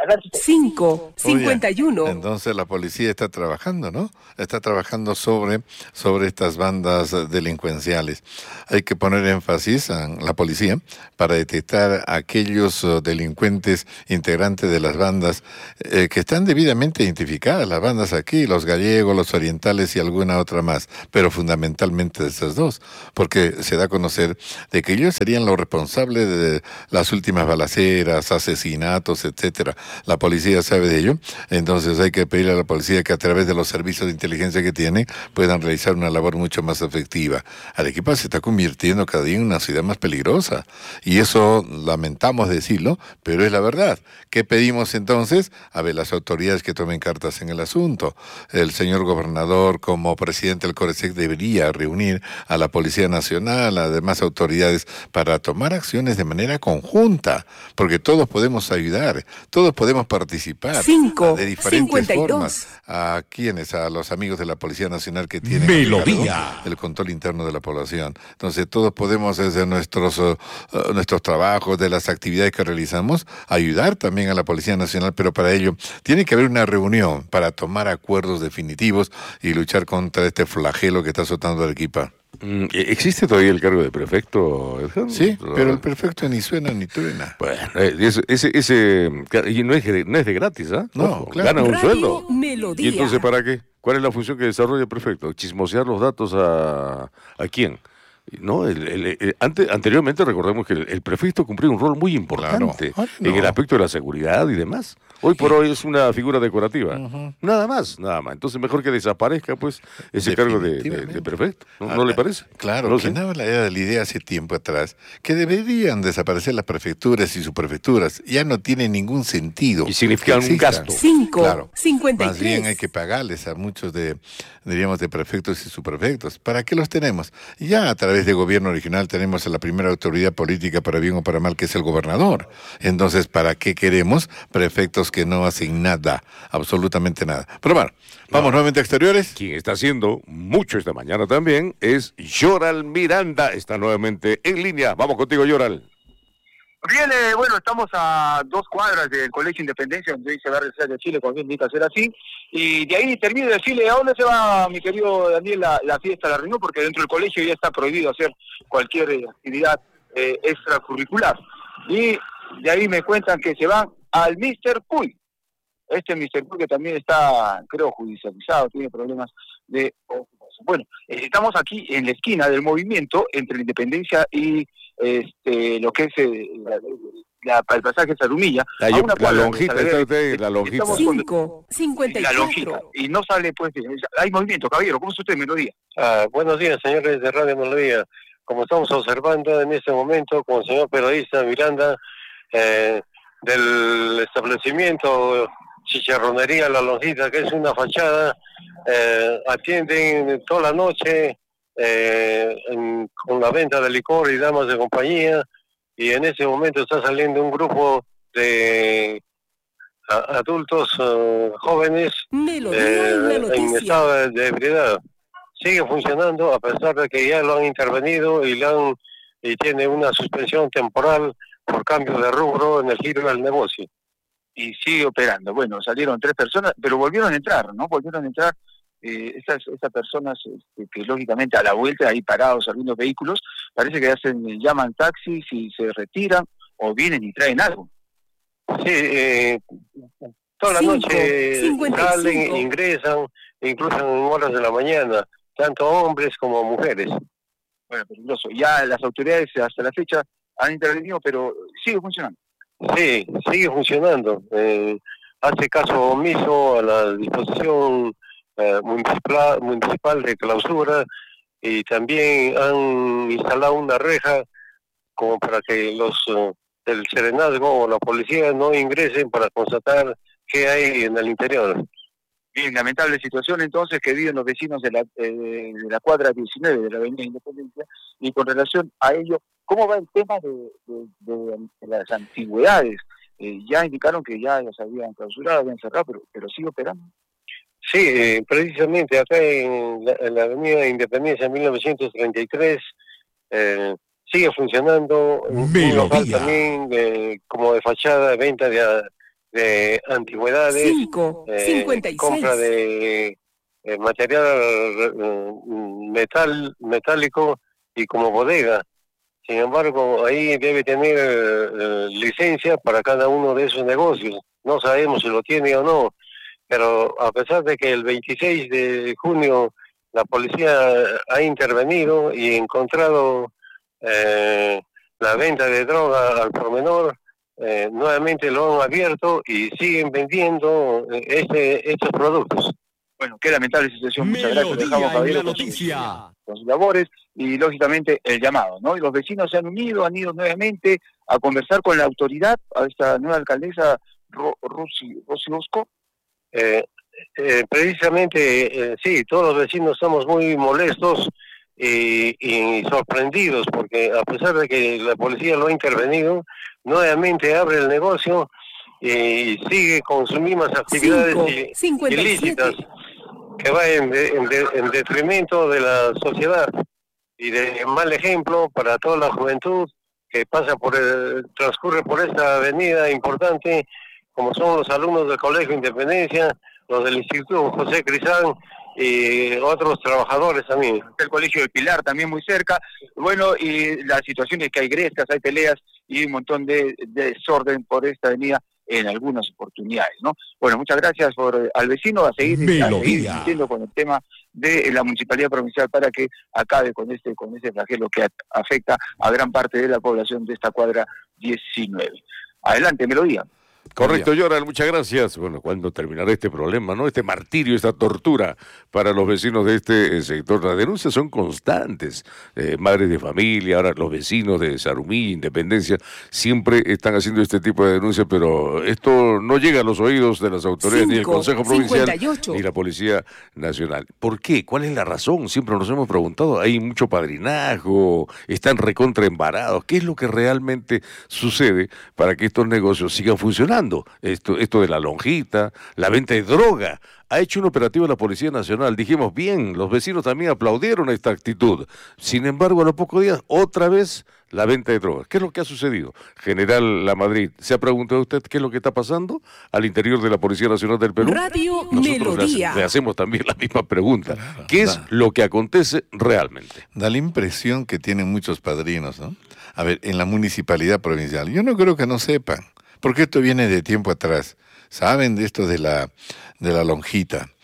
cinco cincuenta y uno. Entonces la policía está trabajando, ¿no? Está trabajando sobre, sobre estas bandas delincuenciales. Hay que poner énfasis a la policía para detectar a aquellos delincuentes integrantes de las bandas eh, que están debidamente identificadas, las bandas aquí, los gallegos, los orientales y alguna otra más, pero fundamentalmente de esas dos, porque se da a conocer de que ellos serían los responsables de las últimas balaceras, asesinatos, etcétera. La policía sabe de ello, entonces hay que pedirle a la policía que a través de los servicios de inteligencia que tiene puedan realizar una labor mucho más efectiva. Arequipa se está convirtiendo cada día en una ciudad más peligrosa y eso lamentamos decirlo, pero es la verdad. ¿Qué pedimos entonces? A ver, las autoridades que tomen cartas en el asunto. El señor gobernador, como presidente del CORESEC, debería reunir a la Policía Nacional, a demás autoridades, para tomar acciones de manera conjunta, porque todos podemos ayudar, todos podemos participar cinco, de diferentes cincuenta y dos. formas. ¿A quiénes? A los amigos de la Policía Nacional que tienen Melodía, el control interno de la población. Entonces todos podemos desde nuestros, uh, nuestros trabajos, de las actividades que realizamos, ayudar también a la Policía Nacional, pero para ello tiene que haber una reunión para tomar acuerdos definitivos y luchar contra este flagelo que está azotando Arequipa. ¿Existe todavía el cargo de prefecto, Edgar? Sí, pero el prefecto ni suena ni truena. Bueno, ese, ese, ese y no es, no es de gratis, ¿ah? ¿eh? No, no, claro. Gana un Radio sueldo. Melodía. ¿Y entonces para qué? ¿Cuál es la función que desarrolla el prefecto? ¿Chismosear los datos a, a quién? No, el, el, el, ante, anteriormente recordemos que el, el prefecto cumplía un rol muy importante claro. no. en el aspecto de la seguridad y demás. Hoy por hoy es una figura decorativa. Uh-huh. Nada más, nada más. Entonces mejor que desaparezca pues ese cargo de, de, de prefecto. ¿No, ah, ¿no le parece? Claro, ¿No que andaba la idea de la idea hace tiempo atrás, que deberían desaparecer las prefecturas y subprefecturas. Ya no tiene ningún sentido. Y significan un gasto. cinco, claro. cincuenta y tres. Más bien hay que pagarles a muchos de, diríamos, de prefectos y subprefectos. ¿Para qué los tenemos? Ya a través del gobierno regional tenemos a la primera autoridad política para bien o para mal, que es el gobernador. Entonces, ¿para qué queremos prefectos que no hacen nada? Absolutamente nada. Pero bueno, vamos no. nuevamente a exteriores. Quien está haciendo mucho esta mañana también es Yoral Miranda. Está nuevamente en línea. Vamos contigo, Yoral. Bien, eh, bueno, estamos a dos cuadras del Colegio Independencia, donde se va a realizar de Chile, cuando indica ser así. Y de ahí termino de decirle a dónde se va, mi querido Daniel, la, la fiesta, la reunión, porque dentro del colegio ya está prohibido hacer cualquier eh, actividad eh, extracurricular. Y de ahí me cuentan que se van al míster Puy. Este míster Puy que también está, creo, judicializado, tiene problemas de... Bueno, eh, estamos aquí en la esquina del movimiento entre la Independencia y este lo que es eh, la, la, el pasaje Sarumilla. La, a una la lonjita, está usted, la lonjita. cinco, cincuenta y cuatro. La lonjita, y no sale, pues, hay movimiento, caballero. ¿Cómo es usted, Melodía? Ah, buenos días, señores de Radio Melodía. Como estamos observando en este momento con el señor periodista Miranda, eh, del establecimiento chicharronería La Lonjita, que es una fachada, eh, atienden toda la noche eh, en, con la venta de licor y damas de compañía, y en ese momento está saliendo un grupo de a, adultos uh, jóvenes eh, en estado de, de ebriedad. Sigue funcionando a pesar de que ya lo han intervenido y, le han, y tiene una suspensión temporal por cambio de rubro en el giro del negocio. Y sigue operando. Bueno, salieron tres personas, pero volvieron a entrar, ¿no? Volvieron a entrar eh, estas, estas personas este, que lógicamente a la vuelta, ahí parados algunos vehículos, parece que hacen, llaman taxis y se retiran o vienen y traen algo. Sí, eh, toda la Cinco, noche salen, ingresan, incluso en horas de la mañana, tanto hombres como mujeres. Bueno, peligroso. Ya las autoridades hasta la fecha han intervenido, pero sigue funcionando. Sí, sigue funcionando. Eh, hace caso omiso a la disposición eh, municipal, municipal de clausura, y también han instalado una reja como para que los uh, del serenazgo o la policía no ingresen para constatar qué hay en el interior. Bien, lamentable situación entonces que viven los vecinos de la, eh, de la cuadra diecinueve de la Avenida Independencia, y con relación a ello, ¿cómo va el tema de, de, de, de las antigüedades? Eh, ya indicaron que ya las habían clausurado, habían cerrado, pero, pero sigue operando. Sí, eh, precisamente acá en la, en la Avenida Independencia mil novecientos treinta y tres eh, sigue funcionando un local también eh, como de fachada, venta de, de antigüedades, Cinco, eh, cincuenta y seis. compra de eh, material eh, metal metálico y como bodega. Sin embargo, ahí debe tener eh, licencia para cada uno de esos negocios. No sabemos si lo tiene o no, pero a pesar de que el veintiséis de junio la policía ha intervenido y encontrado eh, la venta de droga al por menor, eh, nuevamente lo han abierto y siguen vendiendo eh, este, estos productos. Bueno, qué lamentable situación. Muchas gracias. Dejamos a la noticia con sus labores y lógicamente el llamado, ¿no? Y los vecinos se han unido, han ido nuevamente a conversar con la autoridad, a esta nueva alcaldesa Ro, Rosy, Rosy Osco. Eh, eh, precisamente, eh, sí, todos los vecinos estamos muy molestos y, y sorprendidos porque a pesar de que la policía lo ha intervenido, nuevamente abre el negocio y sigue con sus mismas actividades Cinco, ilícitas que va en, de, en, de, en detrimento de la sociedad y de mal ejemplo para toda la juventud que pasa por el, transcurre por esta avenida importante, como son los alumnos del Colegio Independencia, los del Instituto José Crisán y otros trabajadores también. El Colegio de Pilar también muy cerca. Bueno, y la situación es que hay grescas, hay peleas y un montón de, de desorden por esta avenida en algunas oportunidades, ¿no? Bueno, muchas gracias por, al vecino a seguir, a seguir insistiendo con el tema de la Municipalidad Provincial para que acabe con este con ese flagelo que afecta a gran parte de la población de esta cuadra diecinueve. Adelante, Melodía. Correcto, Yoral, muchas gracias. Bueno, ¿cuándo terminará este problema, no? Este martirio, esta tortura para los vecinos de este eh, sector. Las denuncias son constantes. Eh, madres de familia, ahora los vecinos de Sarumí, Independencia, siempre están haciendo este tipo de denuncias, pero esto no llega a los oídos de las autoridades, Cinco, ni el Consejo Provincial, cincuenta y ocho. Ni la Policía Nacional. ¿Por qué? ¿Cuál es la razón? Siempre nos hemos preguntado. Hay mucho padrinazgo, están recontraembarados. ¿Qué es lo que realmente sucede para que estos negocios sigan funcionando? Esto, esto de la lonjita, la venta de droga. Ha hecho un operativo la Policía Nacional. Dijimos, bien, los vecinos también aplaudieron esta actitud. Sin embargo, a los pocos días, otra vez la venta de drogas. ¿Qué es lo que ha sucedido? General Lamadrid, ¿se ha preguntado usted qué es lo que está pasando al interior de la Policía Nacional del Perú? Radio Nosotros Melodía. Le hacemos también la misma pregunta. Claro, ¿Qué es da, lo que acontece realmente? Da la impresión que tienen muchos padrinos, ¿no? A ver, en la Municipalidad Provincial, yo no creo que no sepan, porque esto viene de tiempo atrás. Saben de esto de la, de la lonjita.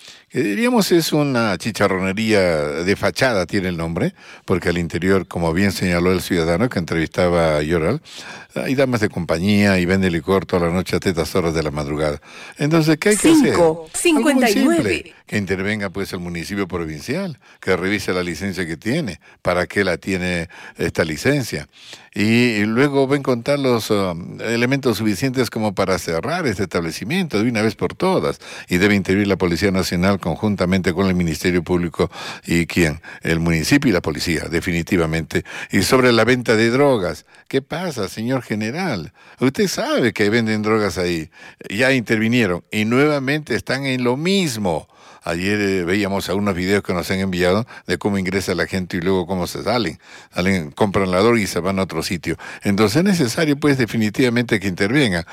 que diríamos es una chicharronería de fachada, tiene el nombre, porque al interior, como bien señaló el ciudadano que entrevistaba a Yoral, hay damas de compañía y vende licor toda la noche a tetas horas de la madrugada. Entonces, ¿qué hay que hacer? cincuenta y nueve. Algo muy simple, que intervenga pues el municipio provincial, que revise la licencia que tiene, para qué la tiene esta licencia. Y, y luego ven contar los uh, elementos suficientes como para cerrar este establecimiento de una vez por todas. Y debe intervenir la Policía Nacional conjuntamente con el Ministerio Público y ¿quién? El municipio y la policía, definitivamente. Y sobre la venta de drogas, ¿qué pasa, señor general? Usted sabe que venden drogas ahí. Ya intervinieron y nuevamente están en lo mismo. Ayer eh, veíamos algunos videos que nos han enviado de cómo ingresa la gente y luego cómo se salen. Salen, compran la droga y se van a otro sitio. Entonces es necesario, pues, definitivamente que intervenga.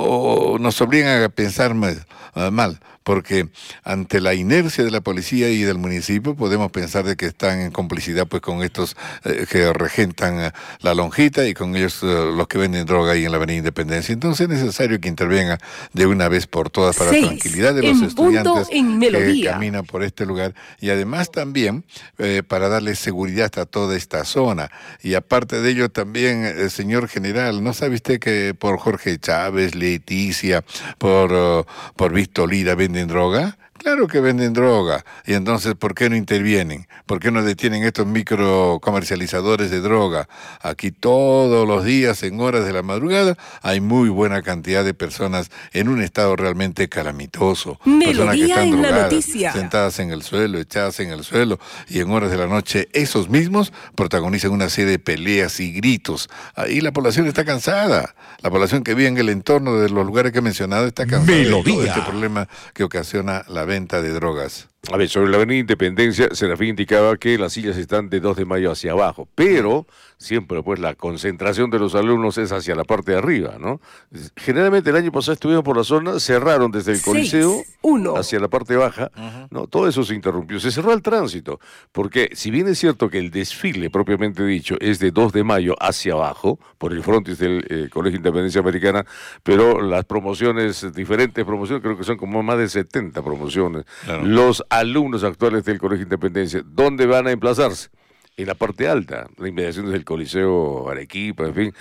O nos obligan a pensar mal, uh, mal, porque ante la inercia de la policía y del municipio podemos pensar de que están en complicidad, pues, con estos eh, que regentan uh, la lonjita y con ellos uh, los que venden droga ahí en la Avenida Independencia. Entonces es necesario que intervenga de una vez por todas para la tranquilidad de los estudiantes que camina por este lugar y además también eh, para darle seguridad a toda esta zona. Y aparte de ello también, eh, señor general, ¿no sabe usted que por Jorge Chávez, Leticia, por, uh, por Víctor Lira venden droga? Claro que venden droga. Y entonces, ¿por qué no intervienen? ¿Por qué no detienen estos micro comercializadores de droga? Aquí todos los días, en horas de la madrugada, hay muy buena cantidad de personas en un estado realmente calamitoso. Personas que están drogadas, sentadas en el suelo, echadas en el suelo, y en horas de la noche esos mismos protagonizan una serie de peleas y gritos. Ahí la población está cansada. La población que vive en el entorno de los lugares que he mencionado está cansada de todo este problema que ocasiona la venta de drogas. A ver, sobre la Avenida Independencia, Serafín indicaba que las sillas están de dos de mayo hacia abajo, pero siempre pues la concentración de los alumnos es hacia la parte de arriba, ¿no? Generalmente el año pasado estuvieron por la zona, cerraron desde el Coliseo hacia la parte baja, uh-huh. ¿no? Todo eso se interrumpió, se cerró el tránsito, porque si bien es cierto que el desfile propiamente dicho es de dos de mayo hacia abajo, por el frontis del eh, Colegio Independencia Americana, pero las promociones, diferentes promociones, creo que son como más de setenta promociones, claro. Los alumnos actuales del Colegio Independencia, ¿dónde van a emplazarse? En la parte alta, las inmediaciones del Coliseo Arequipa, en fin,